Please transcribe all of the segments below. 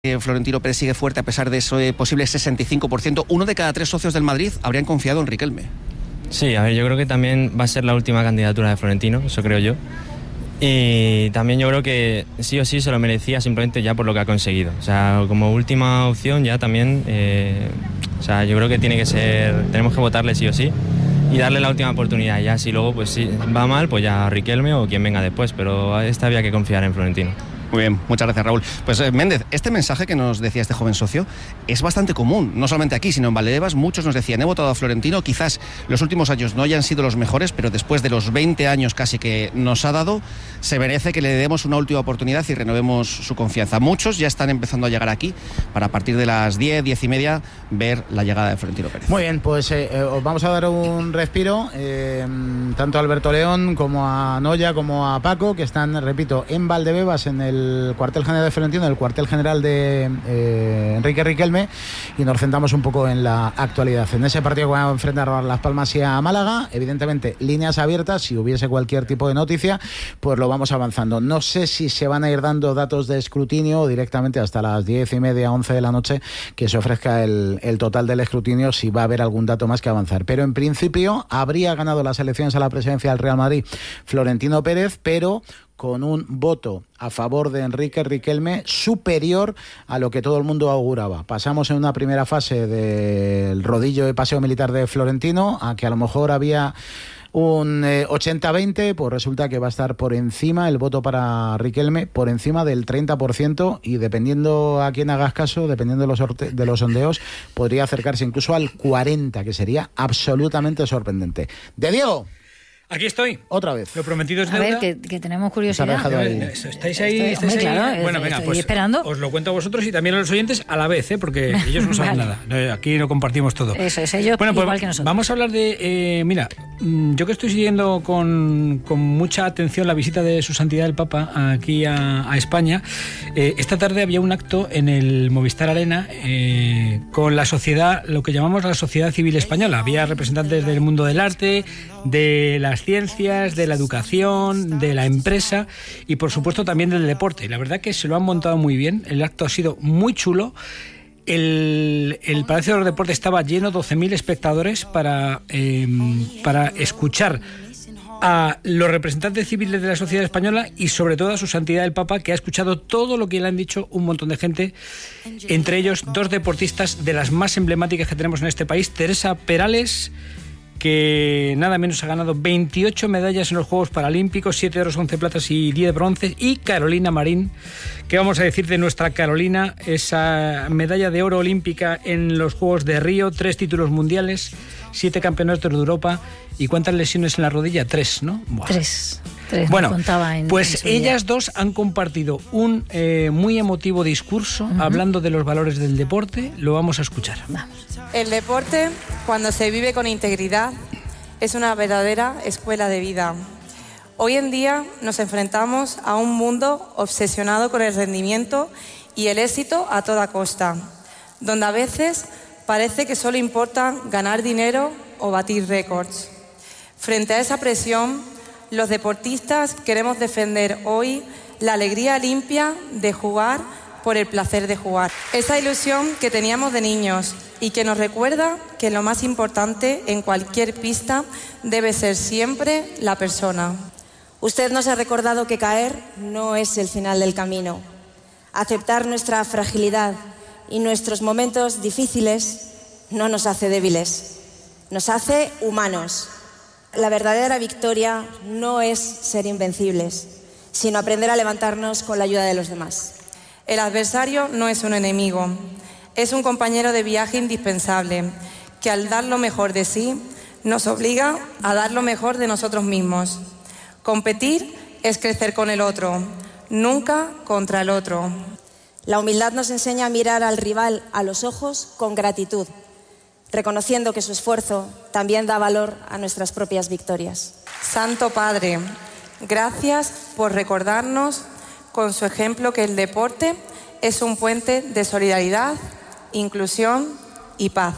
Florentino Pérez sigue fuerte a pesar de ese posible 65%. 1 de cada 3 socios del Madrid habrían confiado en Riquelme. Sí, a ver, yo creo que también va a ser la última candidatura de Florentino, eso creo yo. Y también yo creo que sí o sí se lo merecía simplemente ya por lo que ha conseguido. O sea, como última opción ya también, o sea, yo creo que tiene que ser, tenemos que votarle sí o sí y darle la última oportunidad. Ya si luego pues si va mal, pues ya Riquelme o quien venga después, pero esta había que confiar en Florentino. Muy bien, muchas gracias, Raúl. Pues Méndez, este mensaje que nos decía este joven socio es bastante común, no solamente aquí, sino en Valdebebas. Muchos nos decían, he votado a Florentino, quizás los últimos años no hayan sido los mejores, pero después de los 20 años casi que nos ha dado, se merece que le demos una última oportunidad y renovemos su confianza. Muchos ya están empezando a llegar aquí para a partir de las 10, 10 y media ver la llegada de Florentino Pérez. Muy bien, pues os vamos a dar un respiro, tanto a Alberto León como a Noya como a Paco, que están, repito, en Valdebebas, en el cuartel general de Florentino, el cuartel general de Enrique Riquelme, y nos centramos un poco en la actualidad. En ese partido que van a enfrentar a Las Palmas y a Málaga, evidentemente líneas abiertas. Si hubiese cualquier tipo de noticia, pues lo vamos avanzando. No sé si se van a ir dando datos de escrutinio o directamente hasta las 10:30, 11 de la noche que se ofrezca el total del escrutinio, si va a haber algún dato más que avanzar. Pero en principio habría ganado las elecciones a la presidencia del Real Madrid Florentino Pérez, pero con un voto a favor de Enrique Riquelme superior a lo que todo el mundo auguraba. Pasamos en una primera fase del rodillo de paseo militar de Florentino a que a lo mejor había un 80-20, pues resulta que va a estar por encima el voto para Riquelme, por encima del 30%, y dependiendo a quién hagas caso, dependiendo de los sondeos, podría acercarse incluso al 40%, que sería absolutamente sorprendente. ¡De Diego! Aquí estoy. Otra vez. Lo prometido es deuda. A ver, que tenemos curiosidad. ¿Estáis ahí? Claro, bueno, venga, pues esperando. Os lo cuento a vosotros y también a los oyentes a la vez, porque ellos no saben nada. Aquí lo compartimos todo. Eso es, ellos bueno, pues igual que nosotros. Vamos a hablar de... mira, yo que estoy siguiendo con mucha atención la visita de Su Santidad el Papa aquí a España, esta tarde había un acto en el Movistar Arena con la sociedad, lo que llamamos la sociedad civil española. Había representantes del mundo del arte, de las ciencias, de la educación, de la empresa y por supuesto también del deporte. La verdad que se lo han montado muy bien, el acto ha sido muy chulo. El Palacio de los Deportes estaba lleno, 12.000 espectadores para escuchar a los representantes civiles de la sociedad española y sobre todo a Su Santidad el Papa, que ha escuchado todo lo que le han dicho un montón de gente, entre ellos 2 deportistas de las más emblemáticas que tenemos en este país, Teresa Perales, que nada menos ha ganado 28 medallas en los Juegos Paralímpicos, 7 oros, 11 platas y 10 bronces, y Carolina Marín. ¿Qué vamos a decir de nuestra Carolina? Esa medalla de oro olímpica en los Juegos de Río, 3 títulos mundiales, 7 campeonatos de Europa. ¿Y cuántas lesiones en la rodilla? 3, ¿no? Buah. 3. Bueno, pues ellas 2 han compartido un muy emotivo discurso hablando de los valores del deporte. Lo vamos a escuchar. Vamos. El deporte, cuando se vive con integridad, es una verdadera escuela de vida. Hoy en día nos enfrentamos a un mundo obsesionado con el rendimiento y el éxito a toda costa, donde a veces parece que solo importa ganar dinero o batir récords. Frente a esa presión, los deportistas queremos defender hoy la alegría limpia de jugar por el placer de jugar. Esa ilusión que teníamos de niños y que nos recuerda que lo más importante en cualquier pista debe ser siempre la persona. Usted nos ha recordado que caer no es el final del camino. Aceptar nuestra fragilidad y nuestros momentos difíciles no nos hace débiles, nos hace humanos. La verdadera victoria no es ser invencibles, sino aprender a levantarnos con la ayuda de los demás. El adversario no es un enemigo, es un compañero de viaje indispensable, que al dar lo mejor de sí, nos obliga a dar lo mejor de nosotros mismos. Competir es crecer con el otro, nunca contra el otro. La humildad nos enseña a mirar al rival a los ojos con gratitud, reconociendo que su esfuerzo también da valor a nuestras propias victorias. Santo Padre, gracias por recordarnos con su ejemplo que el deporte es un puente de solidaridad, inclusión y paz.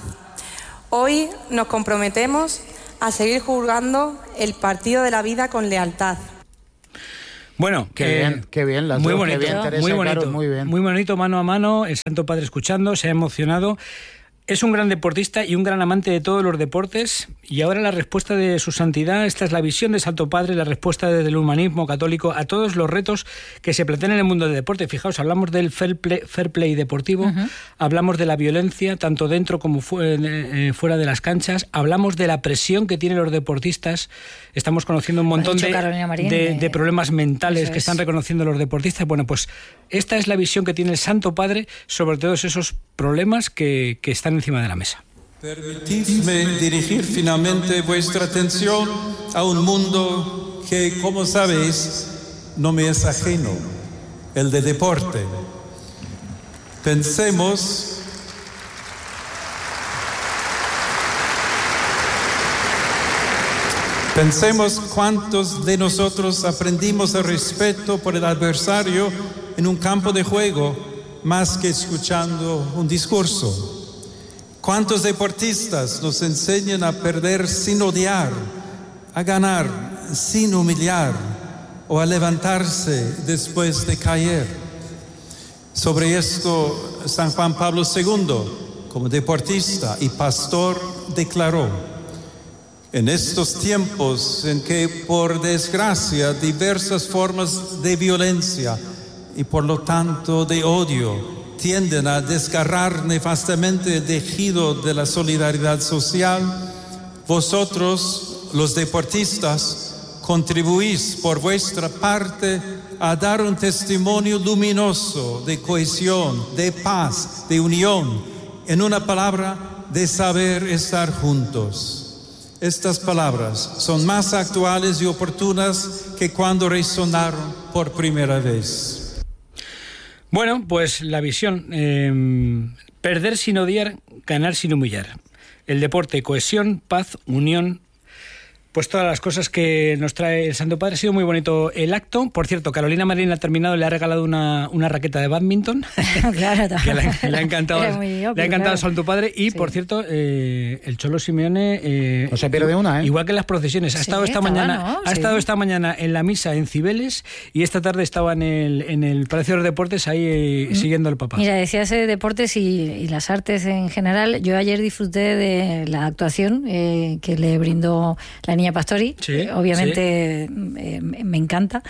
Hoy nos comprometemos a seguir jugando el partido de la vida con lealtad. Bueno, qué bien, las muy dos, bonito, qué bien, Teresa, muy bonito, Carol, muy bien. Muy bonito, mano a mano, el Santo Padre escuchando, se ha emocionado. Es un gran deportista y un gran amante de todos los deportes, y ahora la respuesta de su santidad, esta es la visión de Santo Padre, la respuesta desde el humanismo católico a todos los retos que se plantean en el mundo del deporte. Fijaos, hablamos del fair play deportivo, hablamos de la violencia, tanto dentro como fuera de las canchas, hablamos de la presión que tienen los deportistas, estamos conociendo un montón de problemas mentales que están reconociendo los deportistas. Bueno, pues esta es la visión que tiene el Santo Padre sobre todos esos problemas que están encima de la mesa. Permitidme dirigir finalmente vuestra atención a un mundo que, como sabéis, no me es ajeno, el de deporte. Pensemos cuántos de nosotros aprendimos el respeto por el adversario en un campo de juego más que escuchando un discurso. ¿Cuántos deportistas nos enseñan a perder sin odiar, a ganar sin humillar o a levantarse después de caer? Sobre esto, San Juan Pablo II, como deportista y pastor, declaró: en estos tiempos en que, por desgracia, diversas formas de violencia y por lo tanto de odio tienden a desgarrar nefastamente el tejido de la solidaridad social, vosotros, los deportistas, contribuís por vuestra parte a dar un testimonio luminoso de cohesión, de paz, de unión, en una palabra, de saber estar juntos. Estas palabras son más actuales y oportunas que cuando resonaron por primera vez. Bueno, pues la visión, perder sin odiar, ganar sin humillar. El deporte, cohesión, paz, unión, pues todas las cosas que nos trae el Santo Padre. Ha sido muy bonito el acto. Por cierto, Carolina Marín ha terminado, le ha regalado una raqueta de badminton. Claro, que le ha encantado, obvio, le ha encantado claro. al Santo Padre. Y, por cierto, el Cholo Simeone... no se pierde una, ¿eh? Igual que en las procesiones. Ha estado esta mañana en la misa en Cibeles, y esta tarde estaba en el Palacio de los Deportes ahí siguiendo al Papa. Mira, decías deportes y las artes en general. Yo ayer disfruté de la actuación que le brindó la niña Pastori, obviamente me encanta,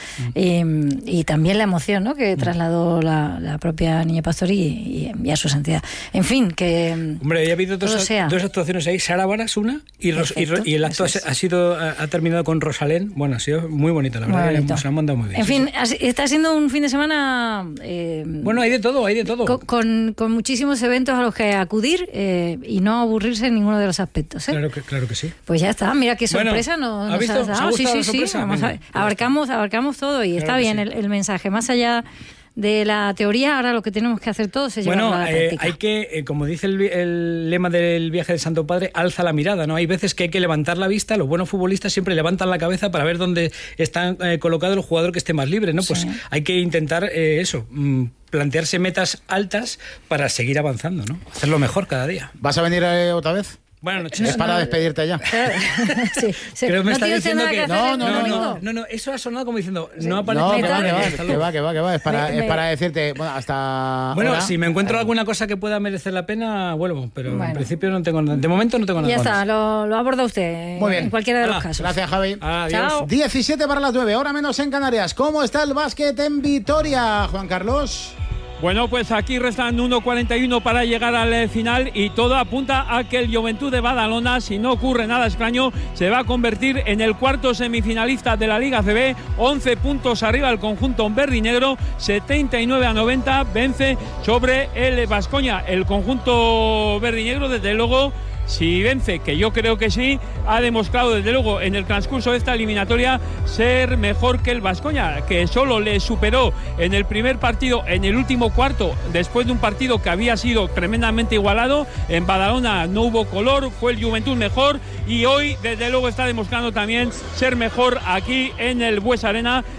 y también la emoción, ¿no?, que trasladó la propia niña Pastori y a su santidad. En fin, que hombre, ha habido dos actuaciones ahí, Sara Varas una y el acto ha terminado con Rosalén. Bueno, ha sido muy bonito, la verdad, que se lo han mandado muy bien. En fin, está siendo un fin de semana bueno, hay de todo con muchísimos eventos a los que acudir, y no aburrirse en ninguno de los aspectos, ¿eh? Claro que sí. Pues ya está, mira qué sorpresa. Bueno, ¿Ha visto? dado. Sí, vamos a ver. Abarcamos todo, y claro, está bien el mensaje. Más allá de la teoría, ahora lo que tenemos que hacer todos es llevarlo a la práctica. Hay que, como dice el lema del viaje del Santo Padre, alza la mirada, ¿no? Hay veces que hay que levantar la vista. Los buenos futbolistas siempre levantan la cabeza para ver dónde está colocado el jugador que esté más libre, ¿no? Pues hay que intentar plantearse metas altas para seguir avanzando, ¿no? Hacerlo mejor cada día. ¿Vas a venir otra vez? Buenas noches. Es para despedirte ya. Sí. Pero me está diciendo que no. Eso ha sonado como diciendo no aparece. Que va. Es para decirte, bueno, hasta. Bueno, ahora. Si me encuentro alguna cosa que pueda merecer la pena, vuelvo. Pero en principio no tengo nada. De momento no tengo nada. Ya está, lo aborda usted. Muy bien. En cualquiera de los casos. Gracias, Javi. Adiós. Chao. 17 para las 9, hora menos en Canarias. ¿Cómo está el básquet en Vitoria, Juan Carlos? Bueno, pues aquí restan 1:41 para llegar al final, y todo apunta a que el Juventud de Badalona, si no ocurre nada extraño, se va a convertir en el cuarto semifinalista de la Liga ACB. 11 puntos arriba el conjunto verdinegro, 79-90 vence sobre el Baskonia. El conjunto verdinegro, desde luego, si vence, que yo creo que sí, ha demostrado desde luego en el transcurso de esta eliminatoria ser mejor que el Baskonia, que solo le superó en el primer partido, en el último cuarto, después de un partido que había sido tremendamente igualado. En Badalona no hubo color, fue el Juventud mejor, y hoy desde luego está demostrando también ser mejor aquí en el Bues Arena.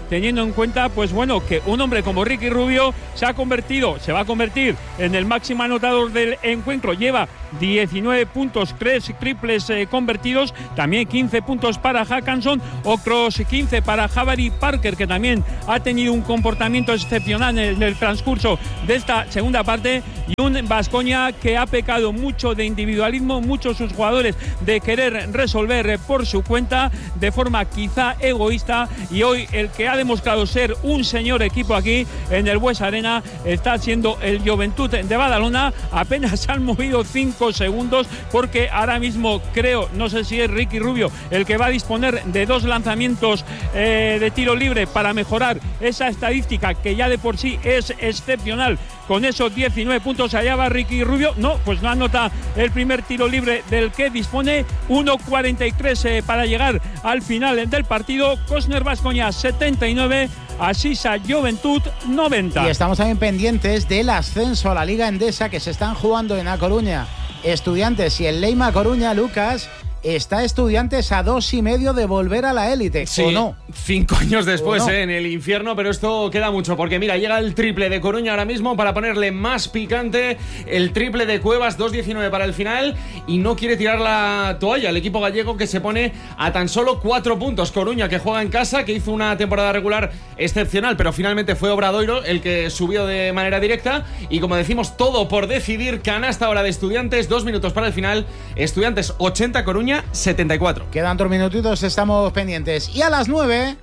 teniendo en cuenta, pues bueno, que un hombre como Ricky Rubio se va a convertir en el máximo anotador del encuentro. Lleva 19 puntos, 3 triples convertidos, también 15 puntos para Hackanson, otros 15 para Jabari Parker, que también ha tenido un comportamiento excepcional en el transcurso de esta segunda parte, y un Baskonia que ha pecado mucho de individualismo, muchos sus jugadores de querer resolver por su cuenta de forma quizá egoísta, y hoy el que ha demostrado ser un señor equipo aquí en el Buesa Arena está siendo el Joventut de Badalona. Apenas se han movido 5 segundos porque ahora mismo creo, no sé si es Ricky Rubio el que va a disponer de 2 lanzamientos de tiro libre para mejorar esa estadística que ya de por sí es excepcional. Con esos 19 puntos allá va Ricky Rubio. No, pues no anota el primer tiro libre del que dispone. 1:43 para llegar al final del partido. Cosner Baskonia 79, Asisa Joventut 90. Y estamos también pendientes del ascenso a la Liga Endesa que se están jugando en A Coruña. Estudiantes y el Leima Coruña, Lucas. Está Estudiantes a 2,5 de volver a la élite, sí, ¿o no? 5 años después, no? En el infierno, pero esto queda mucho, porque mira, llega el triple de Coruña ahora mismo para ponerle más picante, el triple de Cuevas, 2:19 para el final, y no quiere tirar la toalla el equipo gallego, que se pone a tan solo 4 puntos. Coruña, que juega en casa, que hizo una temporada regular excepcional, pero finalmente fue Obradoiro el que subió de manera directa, y como decimos, todo por decidir. Canasta ahora de Estudiantes, 2 minutos para el final. Estudiantes 80, Coruña 74. Quedan 3 minutitos, estamos pendientes. Y a las 9,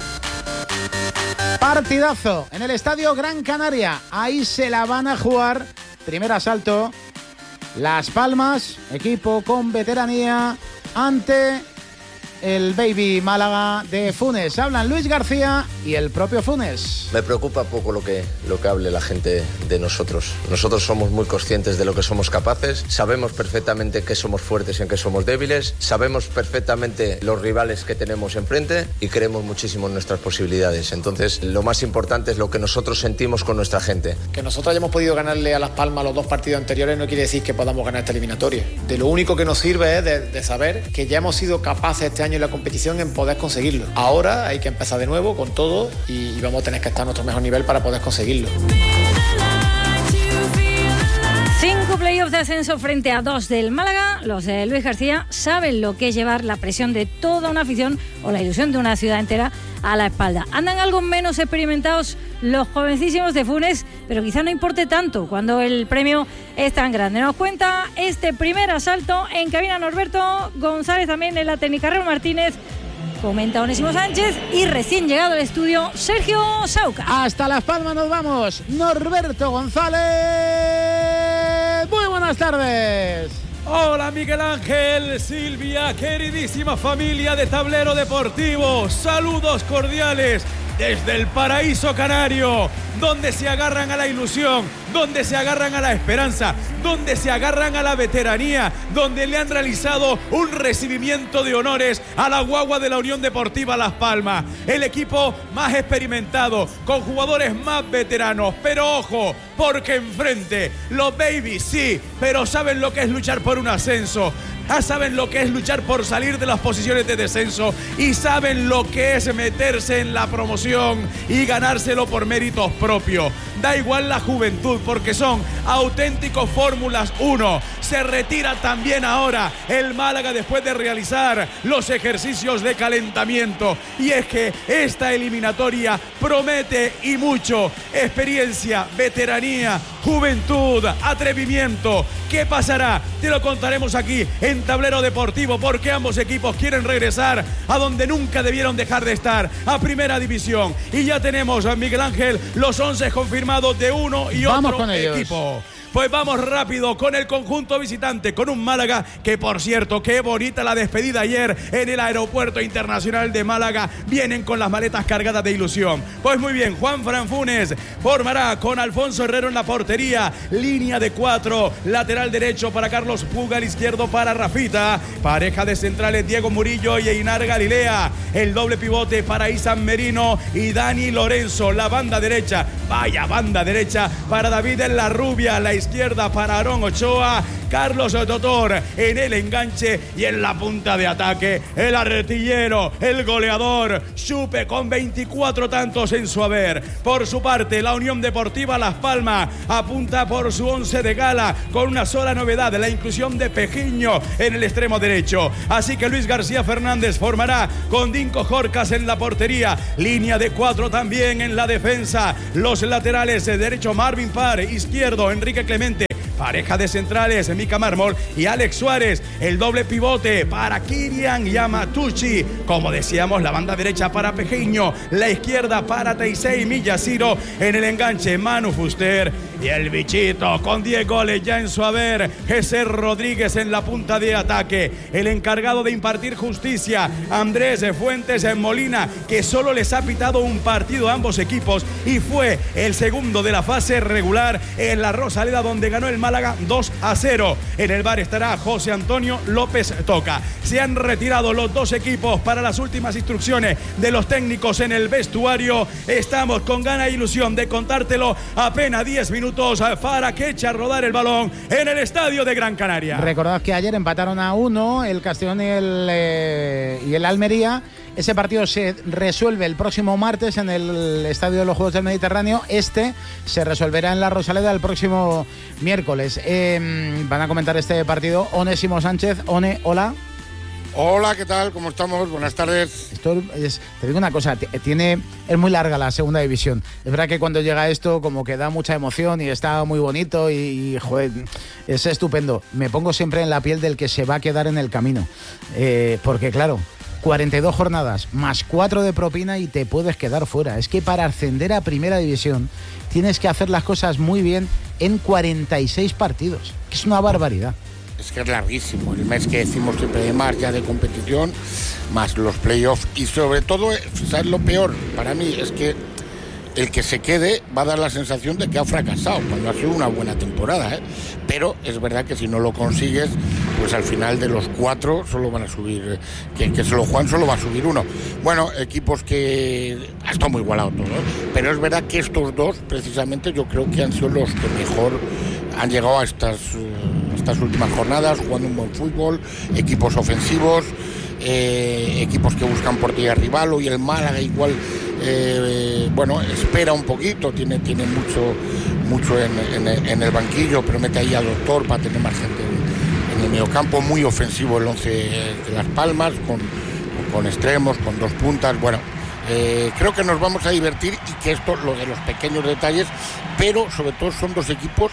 partidazo en el Estadio Gran Canaria. Ahí se la van a jugar. Primer asalto, Las Palmas, equipo con veteranía, ante el Baby Málaga de Funes. Hablan Luis García y el propio Funes. Me preocupa poco lo que hable la gente de nosotros. Nosotros somos muy conscientes de lo que somos capaces, sabemos perfectamente que somos fuertes y en qué somos débiles, sabemos perfectamente los rivales que tenemos enfrente y creemos muchísimo en nuestras posibilidades. Entonces, lo más importante es lo que nosotros sentimos con nuestra gente. Que nosotros hayamos podido ganarle a Las Palmas los 2 partidos anteriores no quiere decir que podamos ganar esta eliminatoria. De lo único que nos sirve es de saber que ya hemos sido capaces este año en la competición en poder conseguirlo. Ahora hay que empezar de nuevo con todo y vamos a tener que estar a nuestro mejor nivel para poder conseguirlo. 5 playoffs de ascenso frente a 2 del Málaga. Los de Luis García saben lo que es llevar la presión de toda una afición o la ilusión de una ciudad entera a la espalda. Andan algo menos experimentados los jovencísimos de Funes, pero quizá no importe tanto cuando el premio es tan grande. Nos cuenta este primer asalto en cabina Norberto González, también en la técnica Raúl Martínez. Comenta Onésimo Sánchez y recién llegado al estudio Sergio Sauca. Hasta Las Palmas nos vamos. Norberto González. Muy buenas tardes. Hola Miguel Ángel, Silvia, queridísima familia de Tablero Deportivo. Saludos cordiales desde el paraíso canario, donde se agarran a la ilusión, donde se agarran a la esperanza, donde se agarran a la veteranía, donde le han realizado un recibimiento de honores a la guagua de la Unión Deportiva Las Palmas. El equipo más experimentado, con jugadores más veteranos, pero ojo, porque enfrente los babies sí, pero saben lo que es luchar por un ascenso. Saben lo que es luchar por salir de las posiciones de descenso y saben lo que es meterse en la promoción y ganárselo por méritos propios. Da igual la juventud porque son auténticos Fórmulas 1. Se retira también ahora el Málaga después de realizar los ejercicios de calentamiento. Y es que esta eliminatoria promete y mucho. Experiencia, veteranía, juventud, atrevimiento. ¿Qué pasará? Te lo contaremos aquí en Tablero Deportivo, porque ambos equipos quieren regresar a donde nunca debieron dejar de estar, a Primera División. Y ya tenemos a Miguel Ángel los 11 confirmados de uno y otro equipo. Pues vamos rápido con el conjunto visitante, con un Málaga que, por cierto, qué bonita la despedida ayer en el Aeropuerto Internacional de Málaga. Vienen con las maletas cargadas de ilusión. Pues muy bien, Juanfran Funes formará con Alfonso Herrero en la portería, línea de 4, lateral derecho para Carlos Puga, el izquierdo para Rafita, pareja de centrales Diego Murillo y Einar Galilea, el doble pivote para Isan Merino y Dani Lorenzo, la banda derecha, vaya banda derecha para David en la Rubia, la izquierda para Aarón Ochoa, Carlos Totor en el enganche y en la punta de ataque el artillero, el goleador Xupe con 24 tantos en su haber. Por su parte, la Unión Deportiva Las Palmas apunta por su 11 de gala con una sola novedad, la inclusión de Pejiño en el extremo derecho. Así que Luis García Fernández formará con Dinko Jorcas en la portería, línea de 4 también en la defensa. Los laterales, derecho Marvin Parr, izquierdo Enrique Clemente. Pareja de centrales, Mika Mármol y Alex Suárez. El doble pivote para Kirian Yamatuchi. Como decíamos, la banda derecha para Pejiño, la izquierda para Teisei Miyashiro. En el enganche, Manu Fuster. Y el bichito con 10 goles ya en su haber, José Rodríguez en la punta de ataque. El encargado de impartir justicia, Andrés Fuentes en Molina, que solo les ha pitado un partido a ambos equipos y fue el segundo de la fase regular en la Rosaleda, donde ganó el Málaga 2-0. En el bar estará José Antonio López Toca. Se han retirado los dos equipos para las últimas instrucciones de los técnicos en el vestuario. Estamos con gana e ilusión de contártelo. Apenas 10 minutos para que eche a rodar el balón en el estadio de Gran Canaria. Recordad que ayer empataron a 1 el Castellón y el Almería. Ese partido se resuelve el próximo martes en el Estadio de los Juegos del Mediterráneo. Este se resolverá en la Rosaleda el próximo miércoles. Van a comentar este partido Onésimo Sánchez. One, hola. Hola, ¿qué tal? ¿Cómo estamos? Buenas tardes. Te digo una cosa, es muy larga la segunda división. Es verdad que cuando llega esto como que da mucha emoción y está muy bonito y joder, es estupendo. Me pongo siempre en la piel del que se va a quedar en el camino. Porque claro, 42 jornadas más 4 de propina y te puedes quedar fuera. Es que para ascender a primera división tienes que hacer las cosas muy bien en 46 partidos, que es una barbaridad. Es que es larguísimo, el mes que decimos siempre de más ya de competición, más los playoffs y sobre todo, ¿sabes lo peor? Para mí es que el que se quede va a dar la sensación de que ha fracasado, cuando ha sido una buena temporada, ¿eh? Pero es verdad que si no lo consigues, pues al final de los 4 solo van a subir, que se lo juegan solo va a subir uno. Bueno, equipos que ha estado muy igualado todo, ¿eh? Pero es verdad que estos dos, precisamente, yo creo que han sido los que mejor han llegado a estas últimas jornadas, jugando un buen fútbol, equipos ofensivos, equipos que buscan portería rival. Hoy el Málaga igual, espera un poquito, tiene mucho en el banquillo, pero mete ahí a Doctor para tener más gente en el mediocampo. Muy ofensivo el 11 de Las Palmas, con extremos, con 2 puntas. Bueno, creo que nos vamos a divertir y que esto, lo de los pequeños detalles, pero sobre todo son dos equipos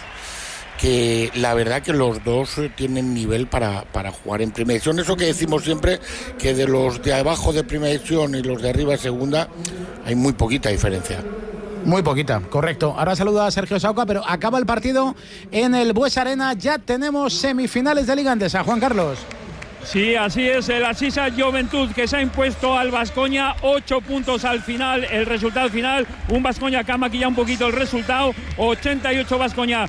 que la verdad que los dos tienen nivel para jugar en primera división. Eso que decimos siempre, que de los de abajo de primera división y los de arriba de segunda hay muy poquita diferencia. Muy poquita, correcto. Ahora saluda a Sergio Sauca, pero acaba el partido en el Bues Arena. Ya tenemos semifinales de Liga Endesa. Juan Carlos. Sí, así es, el Asisa Joventut que se ha impuesto al Baskonia, 8 puntos al final, el resultado final, un Baskonia que ha maquillado un poquito el resultado, 88 Baskonia,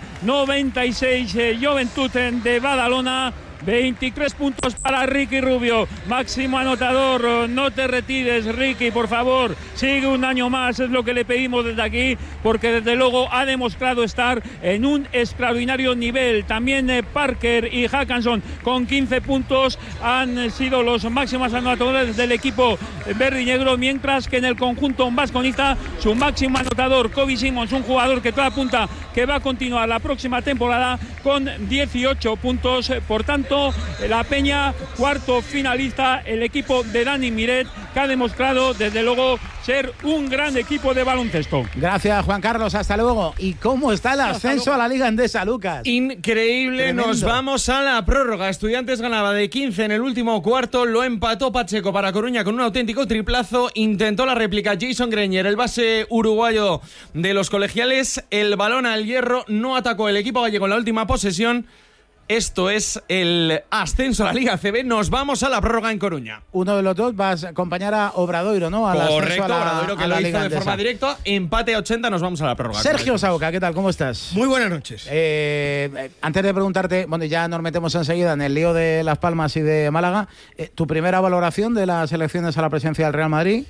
96 Joventut de Badalona. 23 puntos para Ricky Rubio, máximo anotador. No te retires, Ricky, por favor, sigue un año más, es lo que le pedimos desde aquí, porque desde luego ha demostrado estar en un extraordinario nivel. También Parker y Hackanson con 15 puntos han sido los máximos anotadores del equipo verde y negro, mientras que en el conjunto vasconista su máximo anotador, Kobe Simons, un jugador que todo apunta que va a continuar la próxima temporada con 18 puntos. Por tanto, la Peña, cuarto finalista, el equipo de Dani Miret, que ha demostrado desde luego ser un gran equipo de baloncesto. Gracias, Juan Carlos, hasta luego. ¿Y cómo está el ascenso a la Liga Endesa, Lucas? Increíble. Tremendo. Nos vamos a la prórroga. Estudiantes ganaba de 15 en el último cuarto, lo empató Pacheco para Coruña con un auténtico triplazo, intentó la réplica Jason Greñer, el base uruguayo de los colegiales, el balón al hierro, no atacó el equipo gallego en la última posesión. Esto es el ascenso a la Liga CB. Nos vamos a la prórroga en Coruña. Uno de los dos vas a acompañar a Obradoiro, ¿no? Correcto, Obradoiro, que lo hizo de forma directa. Empate a 80, nos vamos a la prórroga. Sergio Sauca, ¿qué tal? ¿Cómo estás? Muy buenas noches. Antes de preguntarte, bueno, ya nos metemos enseguida en el lío de Las Palmas y de Málaga. ¿Tu primera valoración de las elecciones a la presidencia del Real Madrid?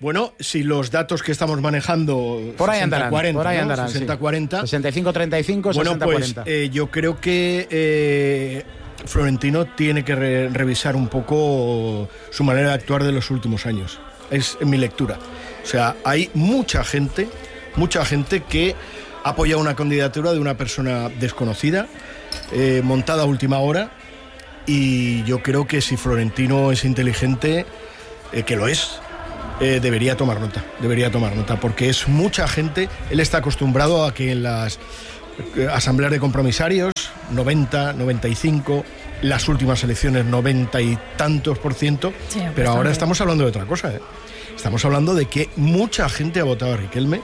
Bueno, si los datos que estamos manejando por ahí andarán, 40, por ahí ¿no? andarán, 60-40. 65-35, bueno, 60-40. Pues yo creo que Florentino tiene que revisar un poco su manera de actuar de los últimos años. Es mi lectura. O sea, hay mucha gente que ha apoyado una candidatura de una persona desconocida, montada a última hora, y yo creo que si Florentino es inteligente, que lo es, debería tomar nota, porque es mucha gente. Él está acostumbrado a que en las asambleas de compromisarios, 90, 95, las últimas elecciones 90 y tantos %, sí, pero ahora estamos hablando de otra cosa, Estamos hablando de que mucha gente ha votado a Riquelme,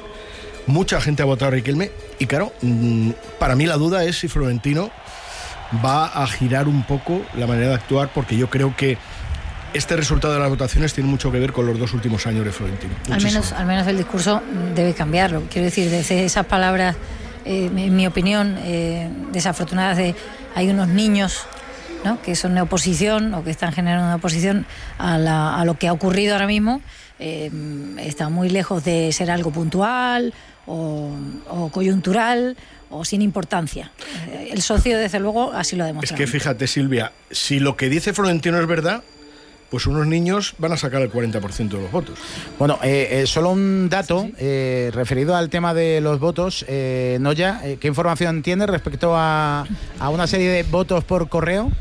y claro, para mí la duda es si Florentino va a girar un poco la manera de actuar, porque yo creo que este resultado de las votaciones tiene mucho que ver con los 2 últimos años de Florentino. Al menos el discurso debe cambiarlo. Quiero decir, desde esas palabras, en mi opinión, desafortunadas de hay unos niños, ¿no?, que son de oposición o que están generando una oposición a lo que ha ocurrido ahora mismo, está muy lejos de ser algo puntual o coyuntural o sin importancia. El socio, desde luego, así lo ha demostrado. Es que fíjate, Silvia, si lo que dice Florentino es verdad, pues unos niños van a sacar el 40% de los votos. Bueno, solo un dato referido al tema de los votos. Noya, ¿qué información tiene respecto a una serie de votos por correo?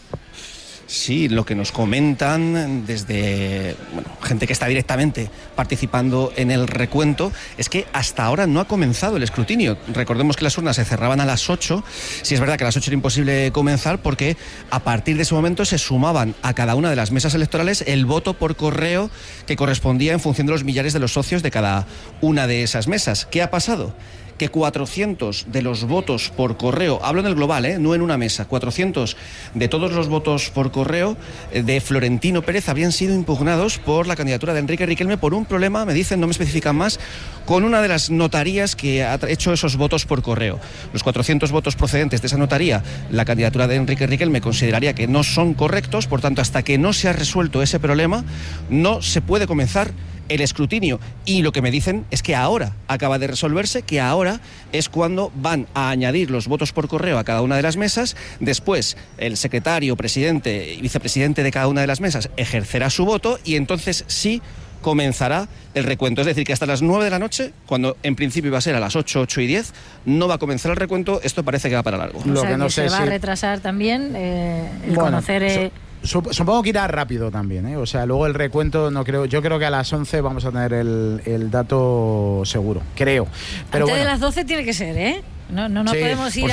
Sí, lo que nos comentan desde gente que está directamente participando en el recuento es que hasta ahora no ha comenzado el escrutinio. Recordemos que las urnas se cerraban a las 8. Sí, es verdad que a las 8 era imposible comenzar, porque a partir de ese momento se sumaban a cada una de las mesas electorales el voto por correo que correspondía en función de los millares de los socios de cada una de esas mesas. ¿Qué ha pasado? Que 400 de los votos por correo, hablo en el global, no en una mesa, 400 de todos los votos por correo de Florentino Pérez habrían sido impugnados por la candidatura de Enrique Riquelme por un problema, me dicen, no me especifican más, con una de las notarías que ha hecho esos votos por correo. Los 400 votos procedentes de esa notaría, la candidatura de Enrique Riquelme consideraría que no son correctos, por tanto, hasta que no se ha resuelto ese problema, no se puede comenzar el escrutinio. Y lo que me dicen es que ahora acaba de resolverse, que ahora es cuando van a añadir los votos por correo a cada una de las mesas. Después el secretario, presidente y vicepresidente de cada una de las mesas ejercerá su voto, y entonces sí comenzará el recuento. Es decir, que hasta las 9 de la noche, cuando en principio iba a ser a las 8, 8 y 10, no va a comenzar el recuento. Esto parece que va para largo. O sea, que se va a retrasar también el conocer... Supongo que irá rápido también, O sea, luego el recuento no creo. Yo creo que a las 11 vamos a tener el dato seguro, creo. Pero antes de las 12 tiene que ser, No sí, podemos ir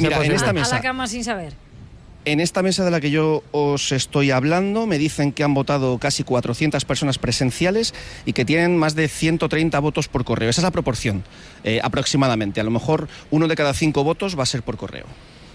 a la cama sin saber. En esta mesa de la que yo os estoy hablando, me dicen que han votado casi 400 personas presenciales y que tienen más de 130 votos por correo. Esa es la proporción, aproximadamente. A lo mejor 1 de cada 5 votos va a ser por correo.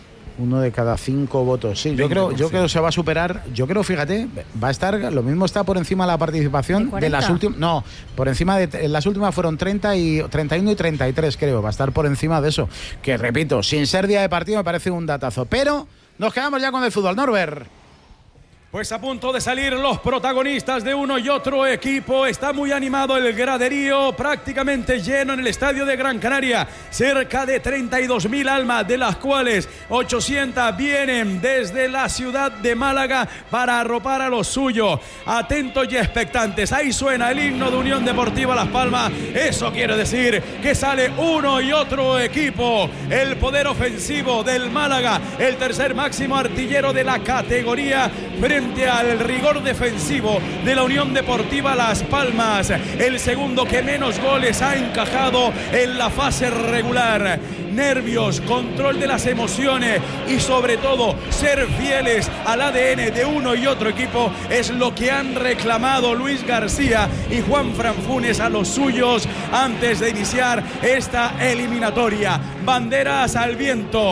1 de cada 5 votos. Sí, yo creo que se va a superar. Yo creo, fíjate, va a estar, lo mismo está por encima de la participación de las últimas. No, por encima de las últimas fueron 31 y 33, creo. Va a estar por encima de eso. Que repito, sin ser día de partido me parece un datazo. Pero nos quedamos ya con el fútbol, Norbert. Pues a punto de salir los protagonistas de uno y otro equipo. Está muy animado el graderío, prácticamente lleno en el estadio de Gran Canaria. Cerca de 32.000 almas, de las cuales 800 vienen desde la ciudad de Málaga para arropar a los suyos. Atentos y expectantes. Ahí suena el himno de Unión Deportiva Las Palmas. Eso quiere decir que sale uno y otro equipo. El poder ofensivo del Málaga, el tercer máximo artillero de la categoría, frente al rigor defensivo de la Unión Deportiva Las Palmas, el segundo que menos goles ha encajado en la fase regular. Nervios, control de las emociones y sobre todo ser fieles al ADN de uno y otro equipo es lo que han reclamado Luis García y Juan Franfunes a los suyos antes de iniciar esta eliminatoria. Banderas al viento,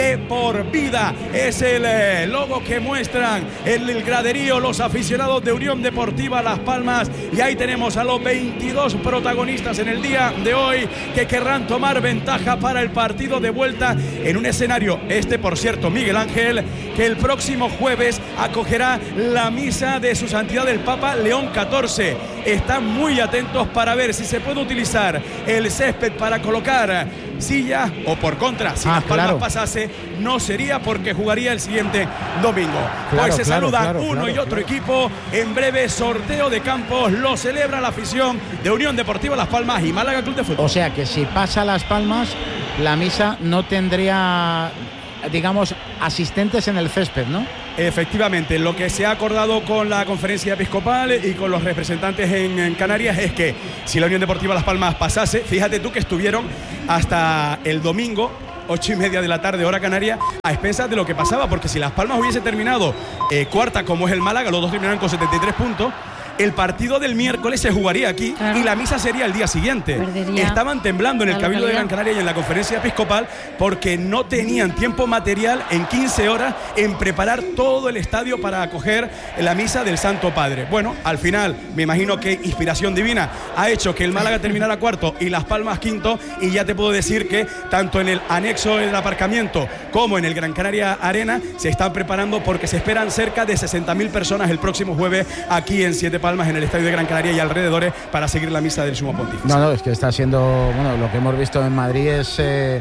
de por vida. Es el logo que muestran en el graderío los aficionados de Unión Deportiva Las Palmas, y ahí tenemos a los 22 protagonistas en el día de hoy que querrán tomar ventaja para el partido de vuelta en un escenario, por cierto, Miguel Ángel, que el próximo jueves acogerá la misa de su santidad el Papa León XIV. Están muy atentos para ver si se puede utilizar el césped para colocar sillas, o por contra, si Las Palmas pasase, no sería, porque jugaría el siguiente domingo. Pues se saludan uno y otro equipo. En breve, sorteo de campos, lo celebra la afición de Unión Deportiva Las Palmas y Málaga Club de Fútbol. O sea que si pasa Las Palmas, la misa no tendría, digamos, asistentes en el césped, ¿no? Efectivamente, lo que se ha acordado con la conferencia episcopal y con los representantes en Canarias es que si la Unión Deportiva Las Palmas pasase, fíjate tú que estuvieron hasta el domingo 8:30 de la tarde, hora canaria, a expensas de lo que pasaba, porque si Las Palmas hubiese terminado cuarta como es el Málaga, los dos terminaron con 73 puntos, el partido del miércoles se jugaría aquí y la misa sería el día siguiente. Estaban temblando en el Cabildo de Gran Canaria y en la conferencia episcopal porque no tenían tiempo material en 15 horas en preparar todo el estadio para acoger la misa del Santo Padre. Bueno, al final, me imagino que inspiración divina ha hecho que el Málaga terminara cuarto y Las Palmas quinto, y ya te puedo decir que tanto en el anexo del aparcamiento como en el Gran Canaria Arena se están preparando, porque se esperan cerca de 60.000 personas el próximo jueves aquí en Siete Palmas, en el estadio de Gran Canaria y alrededores, para seguir la misa del Sumo Pontífice. No, es que está siendo, bueno, lo que hemos visto en Madrid es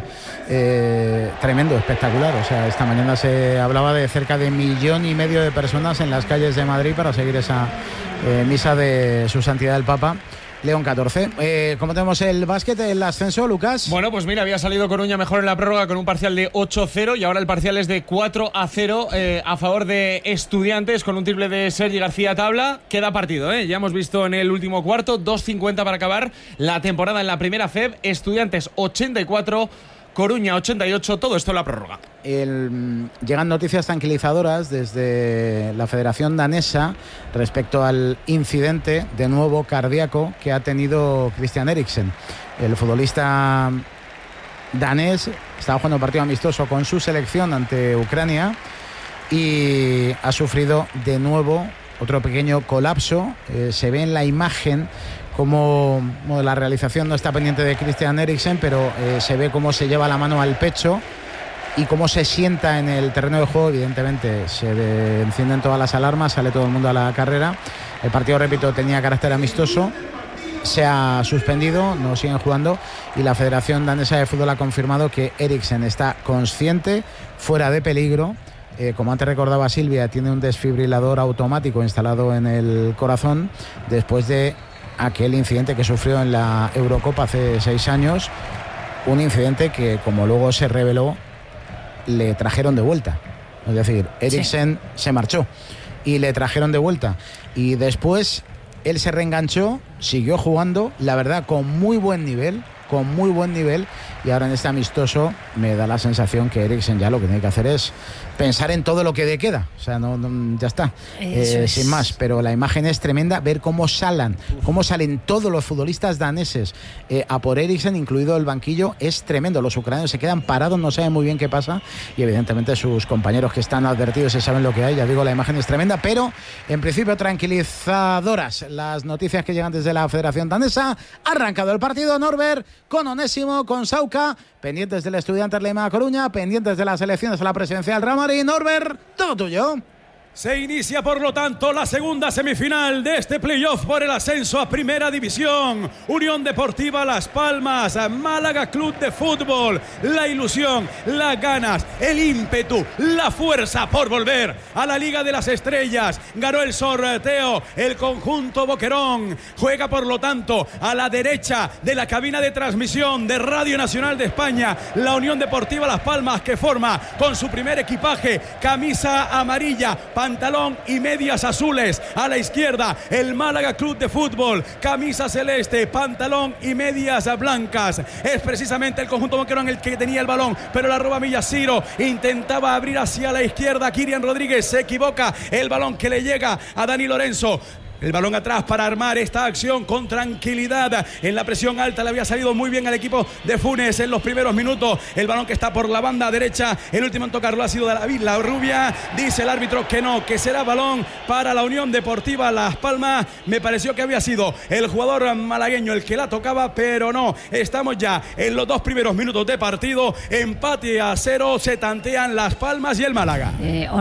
tremendo, espectacular. O sea, esta mañana se hablaba de cerca de 1,5 millones de personas en las calles de Madrid para seguir esa misa de su santidad el Papa León XIV. ¿Cómo tenemos el básquet, el ascenso, Lucas? Bueno, pues mira, había salido Coruña mejor en la prórroga con un parcial de 8-0 y ahora el parcial es de 4-0 a favor de Estudiantes, con un triple de Sergi García Tabla. Queda partido, ya hemos visto en el último cuarto, 2:50 para acabar la temporada en la primera FEB. Estudiantes 84, Coruña 88, todo esto en la prórroga. Llegan noticias tranquilizadoras desde la Federación Danesa respecto al incidente de nuevo cardíaco que ha tenido Christian Eriksen. El futbolista danés estaba jugando un partido amistoso con su selección ante Ucrania y ha sufrido de nuevo otro pequeño colapso. Se ve en la imagen como la realización no está pendiente de Christian Eriksen, pero se ve cómo se lleva la mano al pecho y cómo se sienta en el terreno de juego. Evidentemente se encienden todas las alarmas, sale todo el mundo a la carrera. El partido, repito, tenía carácter amistoso, se ha suspendido, no siguen jugando, y la Federación Danesa de Fútbol ha confirmado que Eriksen está consciente, fuera de peligro. Como antes recordaba Silvia, tiene un desfibrilador automático instalado en el corazón después de aquel incidente que sufrió en la Eurocopa hace 6 años, un incidente que, como luego se reveló, le trajeron de vuelta. Es decir, Eriksen se marchó y le trajeron de vuelta, y después él se reenganchó, siguió jugando, la verdad, con muy buen nivel, y ahora en este amistoso me da la sensación que Eriksen ya lo que tiene que hacer es pensar en todo lo que le queda. O sea, ya está, sin más. Pero la imagen es tremenda, ver cómo salen todos los futbolistas daneses a por Eriksen, incluido el banquillo, es tremendo. Los ucranianos se quedan parados, no saben muy bien qué pasa, y evidentemente sus compañeros que están advertidos y saben lo que hay. Ya digo, la imagen es tremenda, pero en principio tranquilizadoras las noticias que llegan desde la Federación Danesa. Ha arrancado el partido, Norbert, con Onésimo, con Sauca, pendientes del Estudiantes Lema Coruña, pendientes de las elecciones a la presidencia del Real Madrid. Norbert, todo tuyo. Se inicia, por lo tanto, la segunda semifinal de este playoff por el ascenso a Primera División. Unión Deportiva Las Palmas, Málaga Club de Fútbol. La ilusión, las ganas, el ímpetu, la fuerza por volver a la Liga de las Estrellas. Ganó el sorteo el conjunto Boquerón. Juega, por lo tanto, a la derecha de la cabina de transmisión de Radio Nacional de España, la Unión Deportiva Las Palmas, que forma con su primer equipaje camisa amarilla, pantalón y medias azules. A la izquierda, el Málaga Club de Fútbol, camisa celeste, pantalón y medias blancas. Es precisamente el conjunto Boquerón el que tenía el balón, pero la roba Millaciro. Intentaba abrir hacia la izquierda, Kirian Rodríguez se equivoca. El balón que le llega a Dani Lorenzo. El balón atrás para armar esta acción con tranquilidad. En la presión alta le había salido muy bien al equipo de Funes en los primeros minutos. El balón que está por la banda derecha. El último en tocarlo ha sido David La Rubia. Dice el árbitro que no, que será balón para la Unión Deportiva Las Palmas. Me pareció que había sido el jugador malagueño el que la tocaba, pero no. Estamos ya en los 2 primeros minutos de partido. Empate a 0. Se tantean Las Palmas y el Málaga.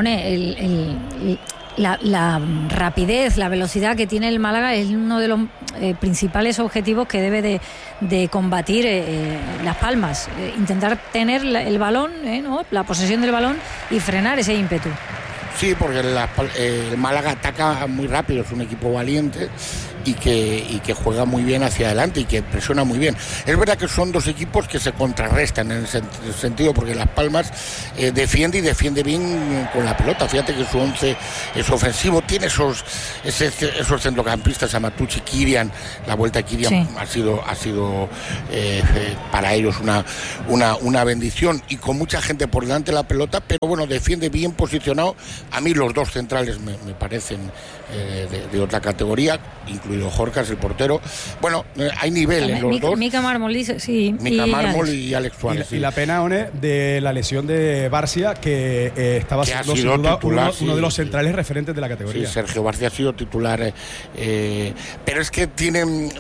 La rapidez, la velocidad que tiene el Málaga es uno de los principales objetivos que debe de combatir Las Palmas. Intentar tener el balón, ¿no? La posesión del balón y frenar ese ímpetu. Sí, porque el Málaga ataca muy rápido, es un equipo valiente y que juega muy bien hacia adelante y que presiona muy bien. Es verdad que son dos equipos que se contrarrestan en ese sentido, porque Las Palmas defiende bien con la pelota. Fíjate que su 11 es ofensivo, tiene esos centrocampistas, Amatucci, Kirian. La vuelta de Kirian ha sido para ellos una bendición, y con mucha gente por delante de la pelota, pero bueno, defiende bien posicionado. A mí los dos centrales me parecen de otra categoría, incluido Jorcas, el portero. Bueno, hay nivel en los dos. Mica Mármol dice, sí. Mica Mármol y Alex Suárez. Y la pena, One, de la lesión de Barcia, que estaba siendo sin duda titular, uno de los centrales referentes de la categoría. Sí, Sergio Barcia ha sido titular, pero es que tienen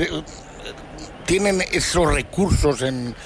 esos recursos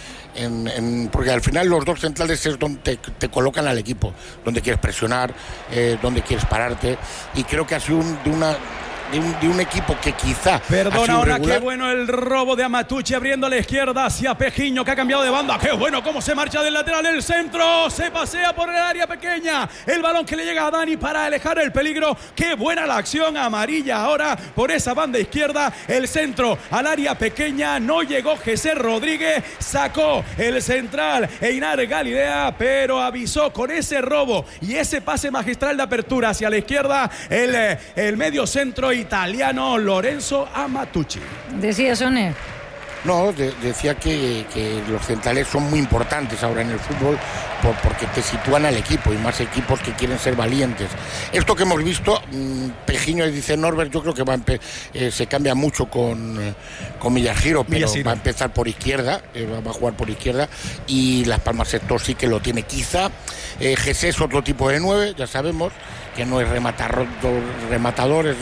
porque al final los dos centrales es donde te colocan al equipo, donde quieres presionar, donde quieres pararte, y creo que ha sido de un equipo que quizá... Perdona, ahora qué bueno el robo de Amatucci abriendo a la izquierda hacia Pejiño, que ha cambiado de banda. Qué bueno cómo se marcha del lateral del centro, se pasea por el área pequeña, el balón que le llega a Dani para alejar el peligro. Qué buena la acción, amarilla ahora por esa banda izquierda, el centro al área pequeña, no llegó Jesús Rodríguez, sacó el central Einar Galilea, pero avisó con ese robo y ese pase magistral de apertura hacia la izquierda el medio centro italiano Lorenzo Amatucci. Decía Soner. No, decía que los centrales son muy importantes ahora en el fútbol porque te sitúan al equipo, y más equipos que quieren ser valientes. Esto que hemos visto, Pejiño, dice Norbert, yo creo que se cambia mucho con Miyashiro, pero va a empezar por izquierda, va a jugar por izquierda, y Las Palmas sector sí que lo tiene. Quizá Jesús es otro tipo de 9, ya sabemos, que no es rematador, es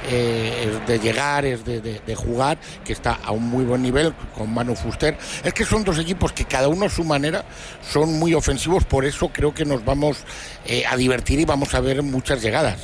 de llegar, es de jugar, que está a un muy buen nivel con Manu Fuster. Es que son dos equipos que cada uno a su manera son muy ofensivos, por eso creo que nos vamos a divertir y vamos a ver muchas llegadas.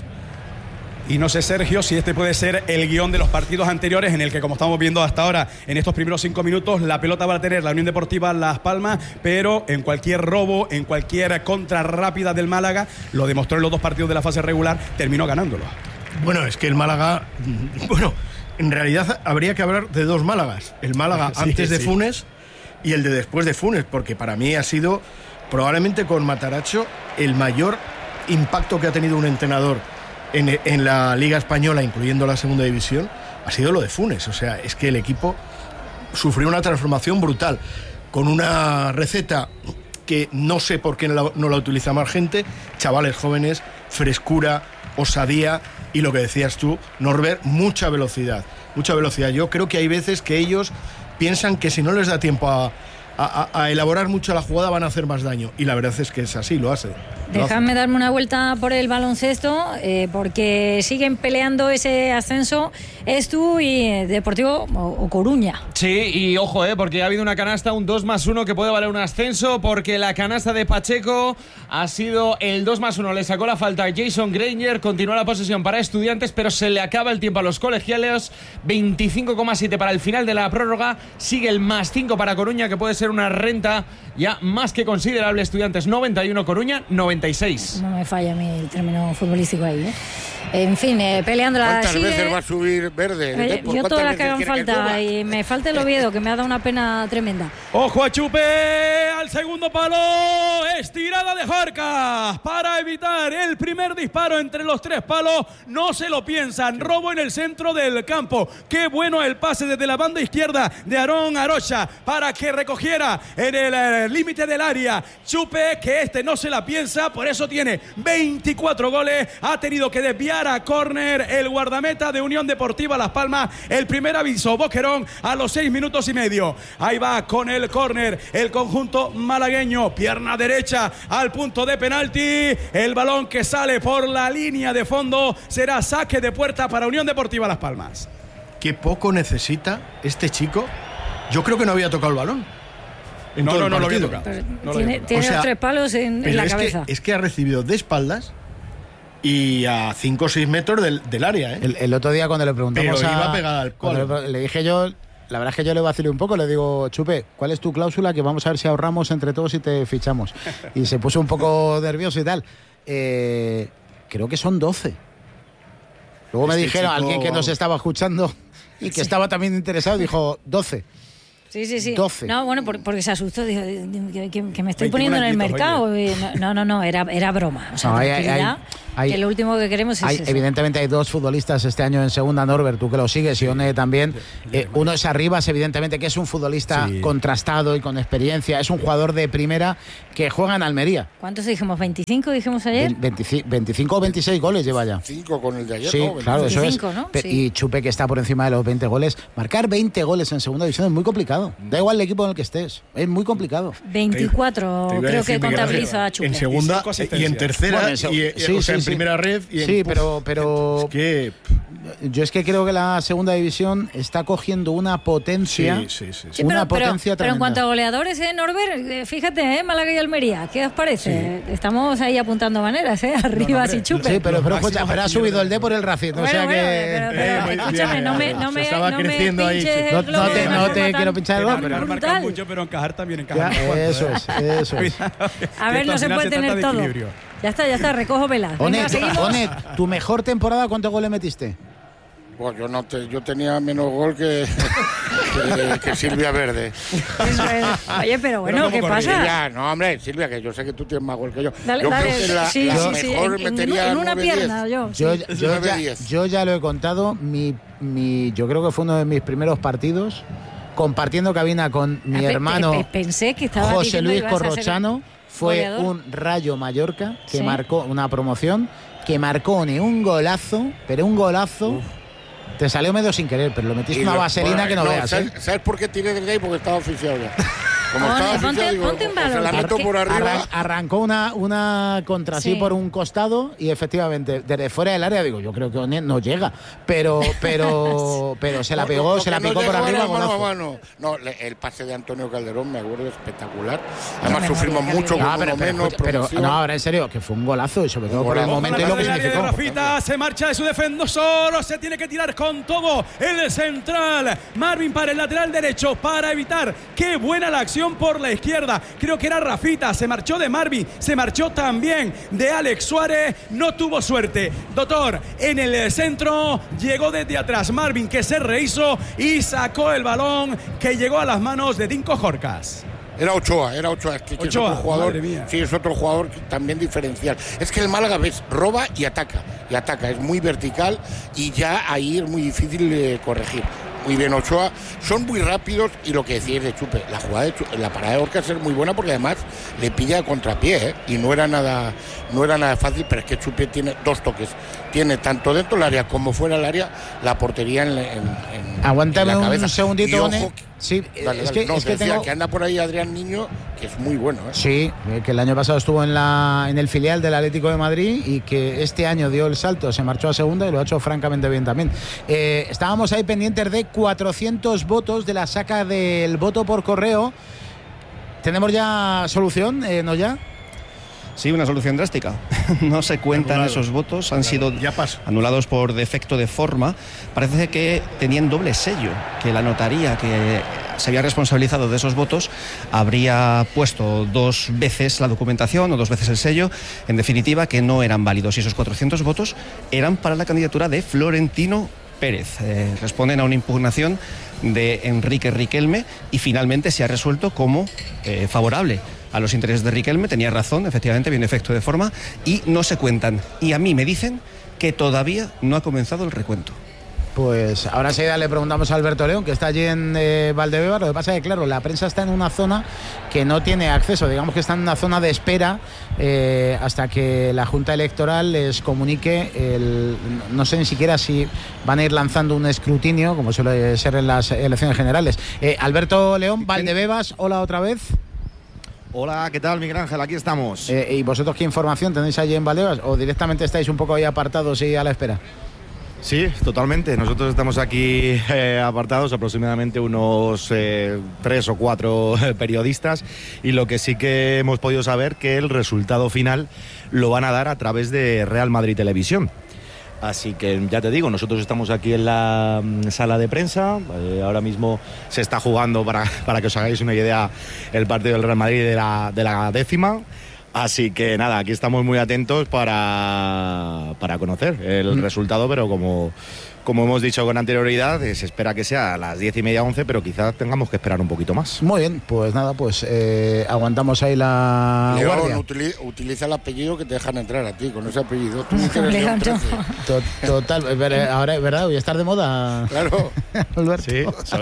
Y no sé, Sergio, si este puede ser el guión de los partidos anteriores, en el que, como estamos viendo hasta ahora, en estos primeros 5 minutos, la pelota va a tener la Unión Deportiva Las Palmas, pero en cualquier robo, en cualquier contra rápida del Málaga, lo demostró en los 2 partidos de la fase regular, terminó ganándolo. Bueno, es que el Málaga... Bueno, en realidad habría que hablar de 2 Málagas. El Málaga antes de Funes y el de después de Funes, porque para mí ha sido, probablemente con Matarazzo, el mayor impacto que ha tenido un entrenador en la Liga Española, incluyendo la segunda división, ha sido lo de Funes. O sea, es que el equipo sufrió una transformación brutal, con una receta que no sé por qué no la utiliza más gente, chavales jóvenes, frescura, osadía y, lo que decías tú, Norbert, mucha velocidad. Yo creo que hay veces que ellos piensan que si no les da tiempo a elaborar mucho la jugada van a hacer más daño, y la verdad es que es así, lo hace. Dejadme darme una vuelta por el baloncesto, porque siguen peleando ese ascenso Estu y Deportivo o Coruña. Sí, y ojo, porque ha habido una canasta, un 2+1 que puede valer un ascenso, porque la canasta de Pacheco ha sido el 2+1, le sacó la falta a Jason Granger, continúa la posesión para Estudiantes, pero se le acaba el tiempo a los colegiales, 25,7 para el final de la prórroga, sigue el +5 para Coruña, que puede ser una renta ya más que considerable. Estudiantes 91, Coruña 96. No me falla a mí el término futbolístico ahí, En fin, peleando la... ¿Cuántas veces va a subir Verde? Yo todas las que hagan falta, y me falta el Oviedo, que me ha dado una pena tremenda. Ojo a Chupe, al segundo palo, estirada de Jorcas para evitar el primer disparo entre los 3 palos. No se lo piensan, robo en el centro del campo. Qué bueno el pase desde la banda izquierda de Aarón Arocha para que recogiera en el límite del área. Chupe, que no se la piensa, por eso tiene 24 goles, ha tenido que desviar enviar a córner el guardameta de Unión Deportiva Las Palmas. El primer aviso, Boquerón, a los 6 minutos y medio. Ahí va con el córner el conjunto malagueño, pierna derecha al punto de penalti. El balón que sale por la línea de fondo será saque de puerta para Unión Deportiva Las Palmas. Qué poco necesita este chico. Yo creo que no había tocado el balón. No lo había tocado. Tiene los 3 palos en la cabeza. Es que ha recibido de espaldas y a 5 o 6 metros del área, ¿eh? El otro día cuando le preguntamos pero iba pegada al palo. Le dije yo, la verdad es que yo le vacilé un poco, le digo, Chupe, ¿cuál es tu cláusula? Que vamos a ver si ahorramos entre todos y te fichamos. Y se puso un poco nervioso y tal. Creo que son 12. Luego me dijeron, alguien que nos estaba escuchando y que estaba también interesado, dijo 12. Sí. 12. No, bueno, porque se asustó, dijo que me estoy poniendo en el mercado. No, era broma. O sea, no, que lo último que queremos es eso. Evidentemente hay 2 futbolistas este año en segunda, Norbert, tú que lo sigues, y One también. Uno es Arribas, evidentemente, que es un futbolista contrastado y con experiencia. Es un jugador de primera que juega en Almería. ¿Cuántos dijimos? ¿25 dijimos ayer? 25 o 26 goles lleva ya. 5 con el de ayer, sí, ¿no? Claro, 25, eso es. ¿no? Sí. Y Chupe, que está por encima de los 20 goles. Marcar 20 goles en segunda división es muy complicado. Da igual el equipo en el que estés. Es muy complicado. 24 creo que contabiliza a Chupe. En segunda y en tercera, en primera red. Sí, pero es que yo es que creo que la segunda división está cogiendo una potencia. Potencia pero en cuanto a goleadores, Norbert, fíjate, Málaga y Almería, ¿qué os parece? Sí. Estamos ahí apuntando maneras, Arribas y Chupe. Sí, pero ha subido el D por el Racing, o sea que pero escúchame, no me estaba creciendo ahí. No te quiero pinchar el gol, pero marcar mucho, pero encajar también encajar. Eso es. A ver, no se puede tener todo. Ya está, recojo velas. Onet, ¿tu mejor temporada cuántos goles metiste? Pues yo tenía menos gol que Silvia Verde. Oye, pero bueno, ¿qué pasa? No, hombre, Silvia, que yo sé que tú tienes más gol que yo. Dale, creo que la mejor metería en una pierna, yo ya lo he contado. Yo creo que fue uno de mis primeros partidos compartiendo cabina con mi hermano pensé que estaba José Luis Corrochano. Fue un Rayo Mallorca que marcó una promoción, que marcó un golazo, pero un golazo. Te salió medio sin querer, pero lo metiste una vaselina que no veas. ¿Sabes por qué tiré del gay? Porque estaba oficiado ya. Como ponte en valor. La meto por arriba. Arrancó una contra así por un costado y efectivamente desde fuera del área digo, yo creo que no llega, pero se la pegó, se la picó por arriba. Mano. No, el pase de Antonio Calderón me acuerdo espectacular. Además sufrimos mucho con uno menos. Pero no, ahora en serio, que fue un golazo y sobre todo por el momento y lo que significó. Rafita se marcha de su defensor, se tiene que tirar con todo el central. Marvin para el lateral derecho para evitar. Qué buena la acción por la izquierda, creo que era Rafita, se marchó de Marvin, se marchó también de Alex Suárez, no tuvo suerte. Doctor, en el centro, llegó desde atrás Marvin, que se rehizo y sacó el balón que llegó a las manos de Dinko Jorcas. Era Ochoa, es que es otro jugador, sí, es otro jugador también diferencial. Es que el Málaga, ves, roba y ataca, es muy vertical y ya ahí es muy difícil corregir. Muy bien Ochoa, son muy rápidos y lo que decís de Chupe, la jugada la parada de Orcas es muy buena porque además le pilla a contrapié, y no era nada fácil, pero es que Chupe tiene 2 toques, tiene tanto dentro del área como fuera del área la portería en Aguántame en la cabeza. Un segundito, Sí, es que tengo... que anda por ahí Adrián Niño, que es muy bueno. Sí, que el año pasado estuvo en el filial del Atlético de Madrid y que este año dio el salto, se marchó a segunda y lo ha hecho francamente bien también. Estábamos ahí pendientes de 400 votos de la saca del voto por correo. ¿Tenemos ya solución, no ya? Sí, una solución drástica. No se cuentan esos votos, han sido anulados por defecto de forma. Parece que tenían doble sello, que la notaría que se había responsabilizado de esos votos habría puesto 2 veces la documentación o 2 veces el sello, en definitiva que no eran válidos, y esos 400 votos eran para la candidatura de Florentino Pérez. Responden a una impugnación de Enrique Riquelme y finalmente se ha resuelto como favorable a los intereses de Riquelme. Tenía razón, efectivamente, viene efecto de forma y no se cuentan. Y a mí me dicen que todavía no ha comenzado el recuento. Pues ahora enseguida le preguntamos a Alberto León, que está allí en Valdebebas. Lo que pasa es que, claro, la prensa está en una zona que no tiene acceso, digamos que está en una zona de espera hasta que la Junta Electoral les comunique no sé ni siquiera si van a ir lanzando un escrutinio, como suele ser en las elecciones generales. Alberto León, Valdebebas, hola otra vez. Hola, ¿qué tal, Miguel Ángel? Aquí estamos. ¿Y vosotros qué información tenéis allí en Valdebebas o directamente estáis un poco ahí apartados y a la espera? Sí, totalmente. Nosotros estamos aquí apartados, aproximadamente unos 3 o 4 periodistas, y lo que sí que hemos podido saber que el resultado final lo van a dar a través de Real Madrid Televisión. Así que ya te digo, nosotros estamos aquí en la sala de prensa. Ahora mismo se está jugando, para que os hagáis una idea, el partido del Real Madrid de la 10ª. Así que nada, aquí estamos muy atentos para conocer el resultado, pero como hemos dicho con anterioridad, se espera que sea a las 10:30, 11, pero quizás tengamos que esperar un poquito más. Muy bien, pues nada, pues aguantamos ahí la guardia. Utiliza el apellido que te dejan entrar a ti, con ese apellido. Tú Total, ahora es verdad, voy a estar de moda. Claro. Sí,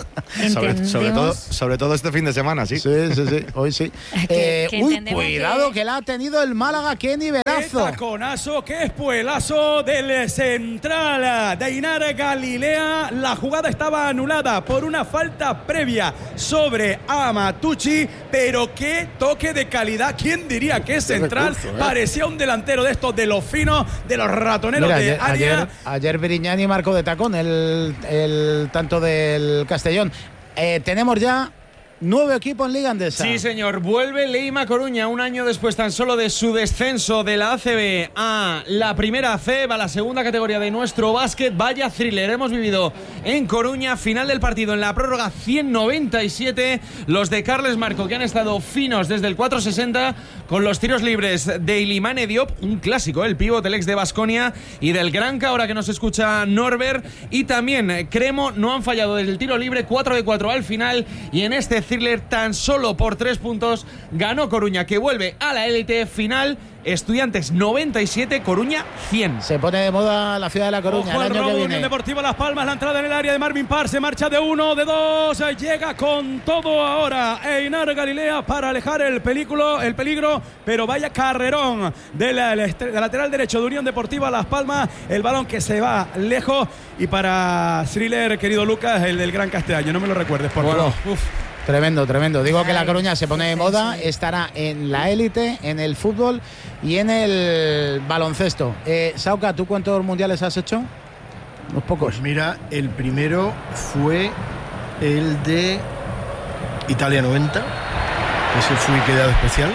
sobre todo este fin de semana, sí. Sí, hoy sí. Cuidado que la ha tenido el Málaga, qué nivelazo. Qué taconazo, qué espuelazo del central de Einar Galilea. La jugada estaba anulada por una falta previa sobre Amatucci, pero qué toque de calidad. ¿Quién diría que es central? Parecía un delantero de estos, de los finos, de los ratoneros. Mira, de área. Ayer Brignani marcó de tacón el tanto del Castellón. Tenemos ya 9 equipos en Liga Andesa. Sí, señor. Vuelve Leima Coruña un año después tan solo de su descenso de la ACB a la primera C, va a la segunda categoría de nuestro básquet. Vaya thriller hemos vivido en Coruña. Final del partido en la prórroga 197. Los de Carles Marco, que han estado finos desde el 4:60 con los tiros libres de Ilimane Diop, un clásico, el pívot, el ex de Baskonia, y del Granca, ahora que nos escucha Norbert. Y también Cremo no han fallado desde el tiro libre, 4 de 4 al final. Y en este thriller tan solo por 3 puntos ganó Coruña, que vuelve a la élite. Final Estudiantes 97, Coruña 100. Se pone de moda la ciudad de La Coruña. Ojo, el año que viene. Unión Deportiva Las Palmas, la entrada en el área de Marvin Parr, se marcha de 1, de 2, llega con todo ahora Einar Galilea para alejar el peligro, pero vaya carrerón del lateral derecho de Unión Deportiva Las Palmas, el balón que se va lejos, y para thriller, querido Lucas, el del Gran Castellano, no me lo recuerdes, por favor. Tremendo. Digo que La Coruña se pone de moda, estará en la élite, en el fútbol y en el baloncesto. Sauca, ¿tú cuántos mundiales has hecho? Unos pocos. Pues mira, el primero fue el de Italia 90, ese fui quedado especial.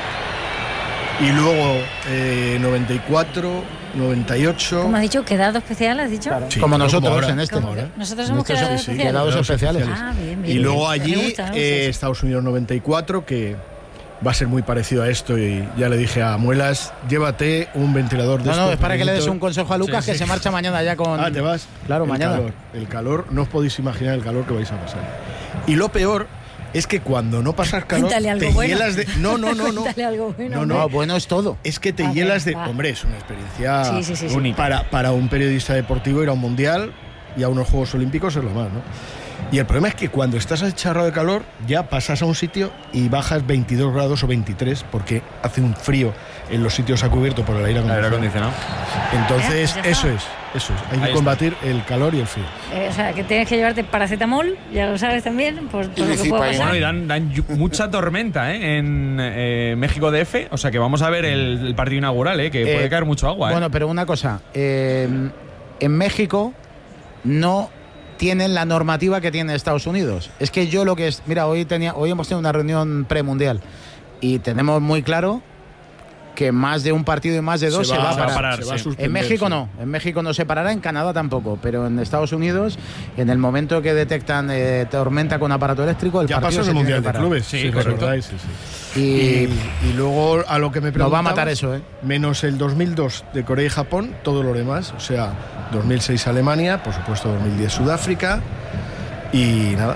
Y luego 94, 98. ¿Cómo has dicho? ¿Quedado especial has dicho? Claro. Sí, como nosotros ahora, en este. Nosotros somos quedados especiales. Quedados especiales. Ah, bien. Y luego allí Estados Unidos 94, que va a ser muy parecido a esto, y ya le dije a Muelas, llévate un ventilador de estos. No, es para que le des un consejo a Lucas, que se marcha mañana ya con... Ah, ¿te vas? Claro, mañana. El calor, no os podéis imaginar el calor que vais a pasar. Y lo peor es que cuando no pasas calor te hielas de... No. Algo bueno. No, bueno es todo. Es que te hielas de... Hombre, es una experiencia única. Para un periodista deportivo ir a un mundial y a unos Juegos Olímpicos es lo más, ¿no? Y el problema es que cuando estás acharrado de calor, ya pasas a un sitio y bajas 22 grados o 23, porque hace un frío en los sitios a cubierto por el aire acondicionado. Entonces, eso es. Hay que combatir el calor y el frío. O sea, que tienes que llevarte paracetamol, ya lo sabes también, por lo que puede pasar. Bueno, y dan mucha tormenta en México DF, o sea que vamos a ver el partido inaugural, que puede caer mucho agua. Bueno, pero una cosa, en México no tienen la normativa que tiene Estados Unidos. Es que yo lo que es... Mira, hoy hemos tenido una reunión premundial y tenemos muy claro que más de un partido y más de dos se va a parar. En México no. En México no se parará, en Canadá tampoco. Pero en Estados Unidos, en el momento que detectan tormenta con aparato eléctrico, el ya partido pasó se el Mundial tiene que de Clubes. Sí, correcto. Y luego, a lo que me preguntabas, nos va a matar eso, menos el 2002 de Corea y Japón, todo lo demás. O sea, 2006 Alemania, por supuesto 2010 Sudáfrica. Y nada,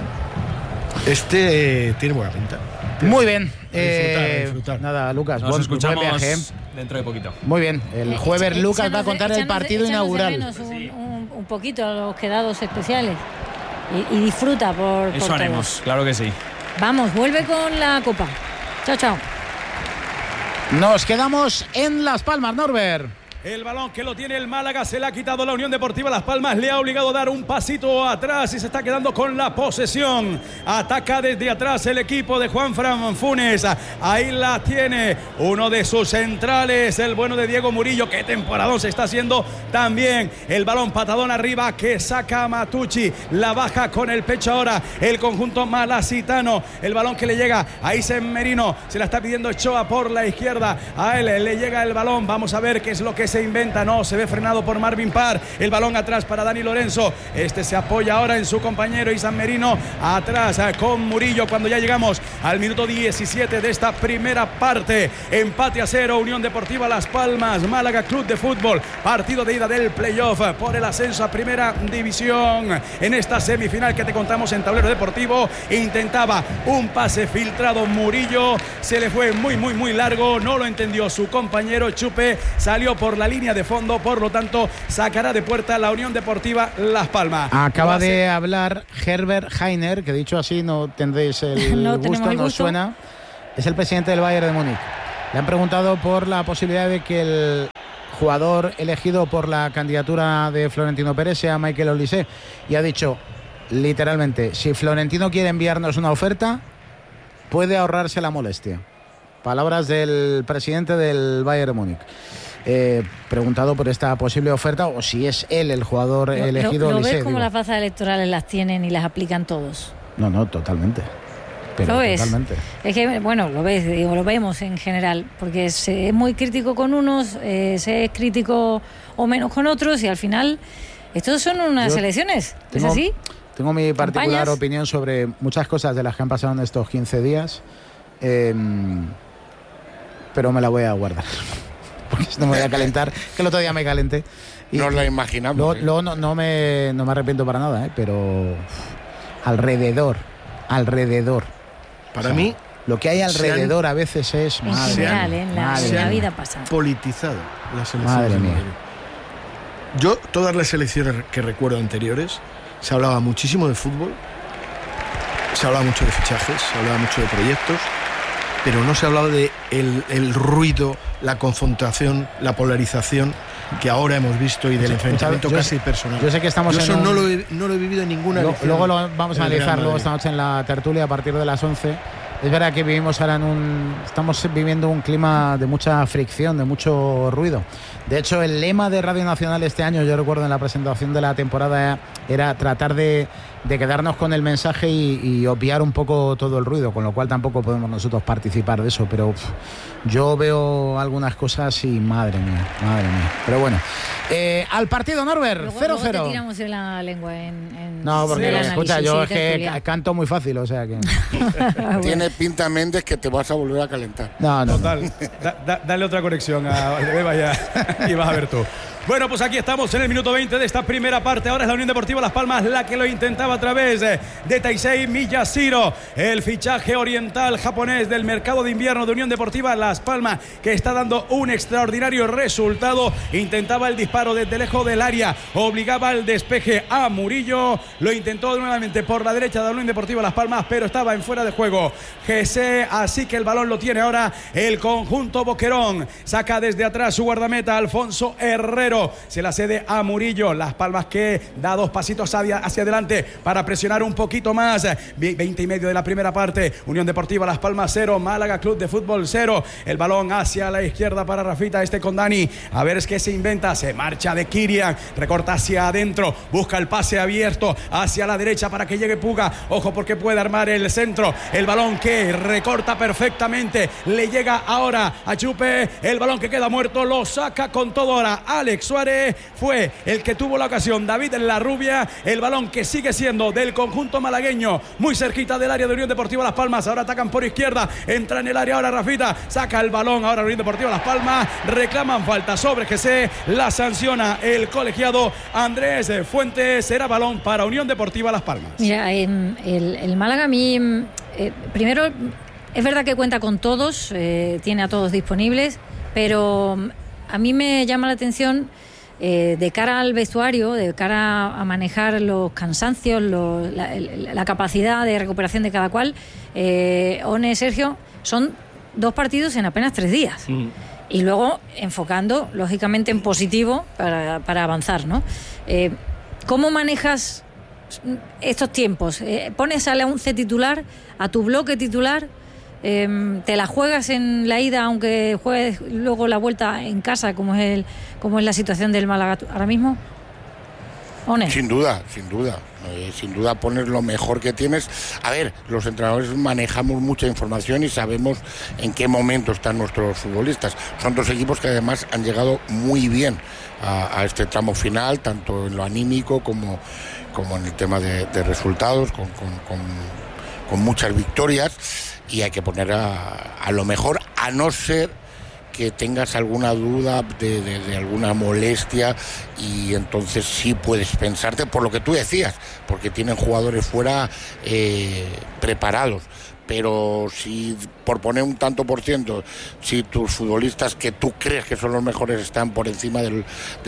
tiene buena pinta. Muy bien. Disfrutar. Nada, Lucas, nos escuchamos buen viaje. dentro de poquito. Muy bien, el jueves Lucas va a contar el partido inaugural. Un poquito a los quedados especiales y disfruta por Eso haremos, todos. claro que sí. Vamos, vuelve con la copa. Chao, chao. Nos quedamos en Las Palmas, Norbert. El balón que lo tiene el Málaga se le ha quitado la Unión Deportiva Las Palmas, le ha obligado a dar un pasito atrás y se está quedando con la posesión. Ataca desde atrás el equipo de Juanfran Funes. Ahí la tiene uno de sus centrales, el bueno de Diego Murillo. Qué temporadón se está haciendo también. El balón patadón arriba que saca a Matucci, la baja con el pecho ahora el conjunto malacitano. El balón que le llega a Isen Merino, se la está pidiendo Ochoa por la izquierda. A él le llega el balón, vamos a ver qué es lo que se inventa, no, se ve frenado por Marvin Parr, el balón atrás para Dani Lorenzo, este se apoya ahora en su compañero Isan Merino, atrás con Murillo cuando ya llegamos al minuto 17 de esta primera parte, empate a 0, Unión Deportiva Las Palmas, Málaga Club de Fútbol, partido de ida del playoff por el ascenso a primera división, en esta semifinal que te contamos en Tablero Deportivo, intentaba un pase filtrado Murillo, se le fue muy largo, no lo entendió su compañero Chupe, salió por la línea de fondo, por lo tanto sacará de puerta la Unión Deportiva Las Palmas. Acaba de hablar Herbert Hainer, que dicho así no tendréis el gusto, no suena. Es el presidente del Bayern de Múnich. Le han preguntado por la posibilidad de que el jugador elegido por la candidatura de Florentino Pérez sea Michael Olise, y ha dicho literalmente, si Florentino quiere enviarnos una oferta, puede ahorrarse la molestia. Palabras del presidente del Bayern de Múnich. Preguntado por esta posible oferta o si es él el jugador elegido. ¿Lo ves como las bazas electorales las tienen y las aplican todos? No, totalmente. Pero ¿Lo ves? Totalmente. Es que, bueno, lo vemos en general, porque es muy crítico con unos, se es crítico o menos con otros, y al final, estos son unas elecciones, ¿es así? Tengo mi particular ¿Campañas? opinión sobre muchas cosas de las que han pasado en estos 15 días, pero me la voy a guardar. Porque no me voy a calentar, que el otro día me calenté. Y nos la imaginamos. Luego no me arrepiento para nada, pero alrededor. Para mí, lo que hay alrededor a veces es en general, en la vida pasa. Politizado las elecciones. Madre mía. Yo, todas las elecciones que recuerdo anteriores, se hablaba muchísimo de fútbol, se hablaba mucho de fichajes, se hablaba mucho de proyectos, pero no se hablaba de el ruido, la confrontación, la polarización que ahora hemos visto y del enfrentamiento casi personal. Yo sé que estamos eso no lo he vivido en ninguna elección. Luego lo vamos a analizar luego esta noche en la tertulia a partir de las 11. Es verdad que vivimos ahora estamos viviendo un clima de mucha fricción, de mucho ruido. De hecho, el lema de Radio Nacional este año, yo recuerdo en la presentación de la temporada, era tratar de quedarnos con el mensaje y obviar un poco todo el ruido, con lo cual tampoco podemos nosotros participar de eso, pero yo veo algunas cosas y madre mía. Pero bueno, al partido, Norbert, 0-0. Luego te tiramos en la lengua no, porque escucha, yo es que tertulia. canto muy fácil, o sea que... Tiene pinta, Méndez, que te vas a volver a calentar. No. Total, dale otra conexión a Valdebeba ya y vas a ver tú. Bueno, pues aquí estamos en el minuto 20 de esta primera parte. Ahora es la Unión Deportiva Las Palmas la que lo intentaba a través de Taisei Miyashiro, el fichaje oriental japonés del mercado de invierno de Unión Deportiva Las Palmas, que está dando un extraordinario resultado. Intentaba el disparo desde lejos del área, obligaba el despeje a Murillo, lo intentó nuevamente por la derecha de la Unión Deportiva Las Palmas, pero estaba en fuera de juego Gese, así que el balón lo tiene ahora el conjunto boquerón. Saca desde atrás su guardameta Alfonso Herrero, se la cede a Murillo. Las Palmas que da dos pasitos hacia adelante para presionar un poquito más. 20 y medio de la primera parte. Unión Deportiva Las Palmas 0, Málaga Club de Fútbol 0. El balón hacia la izquierda para Rafita, con Dani. A ver, es que se inventa, se marcha de Kirian, recorta hacia adentro, busca el pase abierto hacia la derecha para que llegue Puga. Ojo, porque puede armar el centro. El balón que recorta perfectamente, le llega ahora a Chupe. El balón que queda muerto, lo saca con todo ahora Alex Suárez, fue el que tuvo la ocasión. David Larrubia, el balón que sigue siendo del conjunto malagueño, muy cerquita del área de Unión Deportiva Las Palmas. Ahora atacan por izquierda, entra en el área ahora Rafita, saca el balón ahora Unión Deportiva Las Palmas, reclaman falta sobre Gese, la sanciona el colegiado Andrés Fuentes. Será balón para Unión Deportiva Las Palmas. Mira, el Málaga a mí, primero, es verdad que cuenta con todos, tiene a todos disponibles, pero a mí me llama la atención de cara al vestuario, de cara a manejar los cansancios, la capacidad de recuperación de cada cual. One, Sergio, son 2 partidos en apenas 3 días. Y luego enfocando, lógicamente, en positivo para avanzar, ¿no? ¿Cómo manejas estos tiempos? ¿Pones al 11 titular, a tu bloque titular? ¿Te la juegas en la ida aunque juegues luego la vuelta en casa, como es la situación del Málaga ahora mismo? ¿One? Sin duda poner lo mejor que tienes. A ver, los entrenadores manejamos mucha información y sabemos en qué momento están nuestros futbolistas. Son 2 equipos que además han llegado muy bien a este tramo final, tanto en lo anímico como en el tema de resultados, con muchas victorias. Y hay que poner a lo mejor, a no ser que tengas alguna duda de alguna molestia, y entonces sí puedes pensarte por lo que tú decías, porque tienen jugadores fuera preparados. Pero si, por poner un tanto por ciento, si tus futbolistas que tú crees que son los mejores están por encima del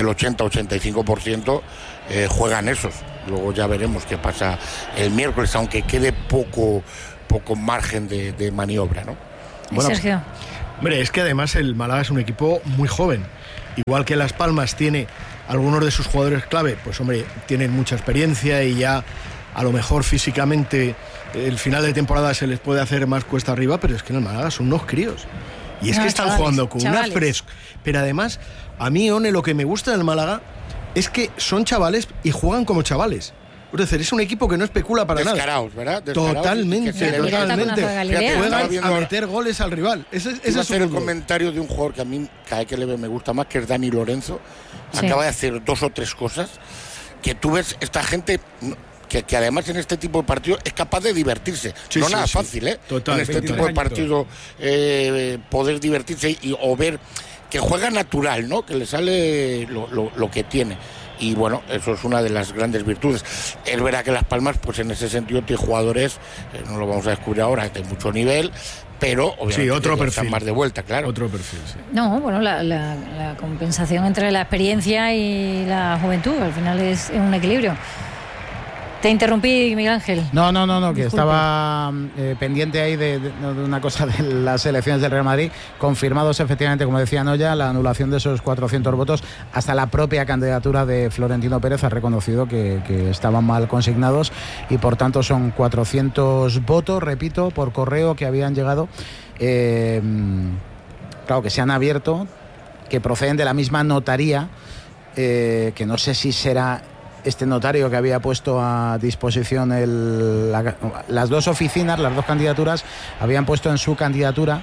80-85%, juegan esos. Luego ya veremos qué pasa el miércoles, aunque quede poco margen de maniobra, ¿no? Bueno, Sergio. Hombre, es que además el Málaga es un equipo muy joven. Igual que Las Palmas tiene algunos de sus jugadores clave, pues hombre, tienen mucha experiencia y ya a lo mejor físicamente el final de temporada se les puede hacer más cuesta arriba, pero es que en el Málaga son unos críos. Y es que están jugando con una fresca. Pero además, a mí, One, lo que me gusta del Málaga es que son chavales y juegan como chavales. Es decir, es un equipo que no especula para Descaraos, nada. ¿verdad? Totalmente. Juegan a meter goles al rival. Ese es hacer el comentario de un jugador que a mí cada vez que le veo me gusta más, que es Dani Lorenzo. Sí. Acaba de hacer 2 o 3 cosas que tú ves esta gente que además en este tipo de partidos es capaz de divertirse. Nada fácil, ¿eh? Total, en este tipo de partidos poder divertirse o ver que juega natural, ¿no? Que le sale lo que tiene. Y bueno, eso es una de las grandes virtudes. Es verdad que Las Palmas, pues en ese sentido, tiene jugadores, no lo vamos a descubrir ahora, de mucho nivel, pero obviamente otro perfil. Más de vuelta, claro. Otro perfil, sí. No, bueno, la compensación entre la experiencia y la juventud, al final es un equilibrio. Te interrumpí, Miguel Ángel. No, que Disculpe. estaba pendiente ahí de una cosa de las elecciones del Real Madrid. Confirmados efectivamente, como decía Noya, la anulación de esos 400 votos. Hasta la propia candidatura de Florentino Pérez ha reconocido que estaban mal consignados y por tanto son 400 votos, repito, por correo que habían llegado, claro, que se han abierto, que proceden de la misma notaría, que no sé si será este notario que había puesto a disposición las 2 oficinas, las 2 candidaturas, habían puesto en su candidatura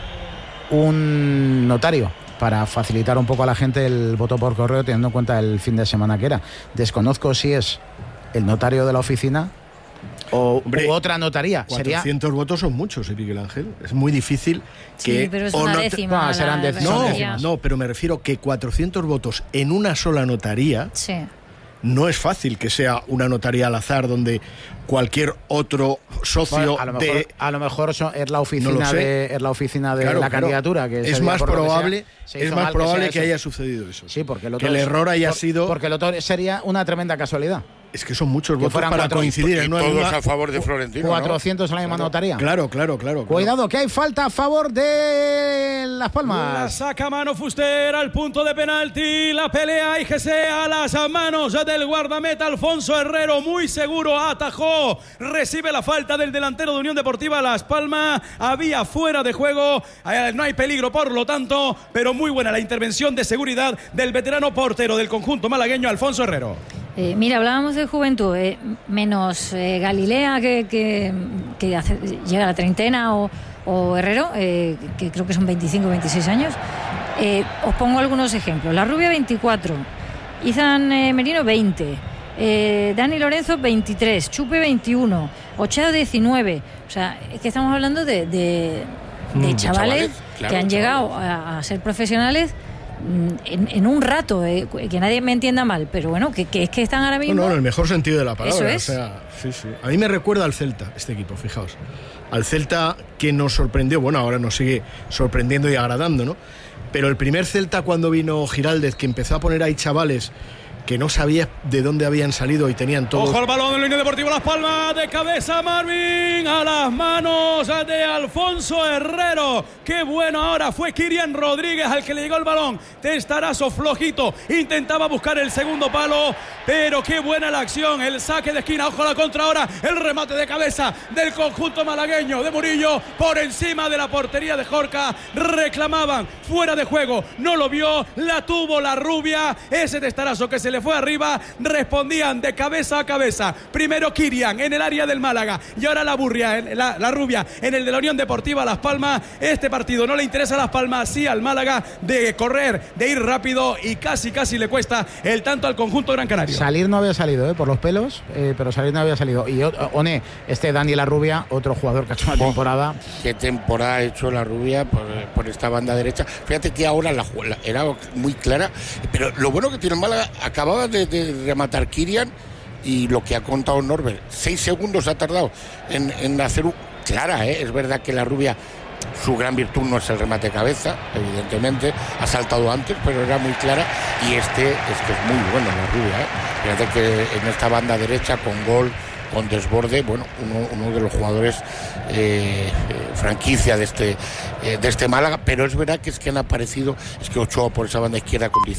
un notario para facilitar un poco a la gente el voto por correo, teniendo en cuenta el fin de semana que era. Desconozco si es el notario de la oficina u otra notaría. 400 votos son muchos, Miguel Ángel. Es muy difícil que... Sí, pero es una décima. Serán décimas. No, pero me refiero que 400 votos en una sola notaría... Sí. No es fácil que sea una notaría al azar donde cualquier otro socio a lo mejor es la oficina de la candidatura, que es más probable que haya sucedido eso. Sí, porque que el error haya sido, porque el otro sería una tremenda casualidad. Es que son muchos votos para coincidir. Y todos a favor de Florentino, 400 en la misma notaría. Claro. Cuidado, que hay falta a favor de Las Palmas. La saca mano Fuster al punto de penalti. La pelea y que sea a las manos del guardameta Alfonso Herrero. Muy seguro, atajó. Recibe la falta del delantero de Unión Deportiva Las Palmas. Había fuera de juego. No hay peligro, por lo tanto, pero muy buena la intervención de seguridad del veterano portero del conjunto malagueño, Alfonso Herrero. Mira, hablábamos de juventud, menos Galilea, que llega a la treintena, o Herrero, que creo que son 25 o 26 años. Os pongo algunos ejemplos. La Rubia, 24. Izan Merino, 20. Dani Lorenzo, 23. Chupe, 21. Ochea, 19. O sea, es que estamos hablando de chavales claro, que han llegado a ser profesionales en un rato, que nadie me entienda mal, pero bueno, que es que están ahora mismo... No, en el mejor sentido de la palabra. Eso es. O sea, sí. A mí me recuerda al Celta, este equipo, fijaos. Al Celta que nos sorprendió, bueno, ahora nos sigue sorprendiendo y agradando, ¿no? pero el primer Celta cuando vino Giraldez, que empezó a poner ahí chavales que no sabía de dónde habían salido y tenían todo. Ojo al balón en línea deportiva Las Palmas, de cabeza Marvin, a las manos de Alfonso Herrero. Qué bueno ahora, fue Kirian Rodríguez al que le llegó el balón. Testarazo flojito, intentaba buscar el segundo palo, pero qué buena la acción, el saque de esquina. Ojo a la contra ahora, el remate de cabeza del conjunto malagueño de Murillo por encima de la portería de Jorca. Reclamaban fuera de juego, no lo vio, la tuvo la rubia, ese testarazo que se le fue arriba, respondían de cabeza a cabeza. Primero Kirian en el área del Málaga y ahora la rubia en el de la Unión Deportiva Las Palmas. Este partido no le interesa a Las Palmas, sí al Málaga, de correr, de ir rápido, y casi le cuesta el tanto al conjunto gran canario. Salir no había salido, por los pelos, pero salir no había salido. Y One, Dani La Rubia, otro jugador que ha hecho una temporada. Qué temporada ha hecho La Rubia por esta banda derecha. Fíjate que ahora era muy clara, pero lo bueno que tiene el Málaga, acababa de rematar Kirian, y lo que ha contado Norbert, 6 segundos ha tardado en hacer clara, es verdad que La Rubia, su gran virtud no es el remate de cabeza, evidentemente, ha saltado antes, pero era muy clara, y es que es muy bueno La Rubia, fíjate que en esta banda derecha, con gol, con desborde, bueno, uno de los jugadores franquicia de este Málaga, pero es verdad que han aparecido, es que Ochoa por esa banda izquierda con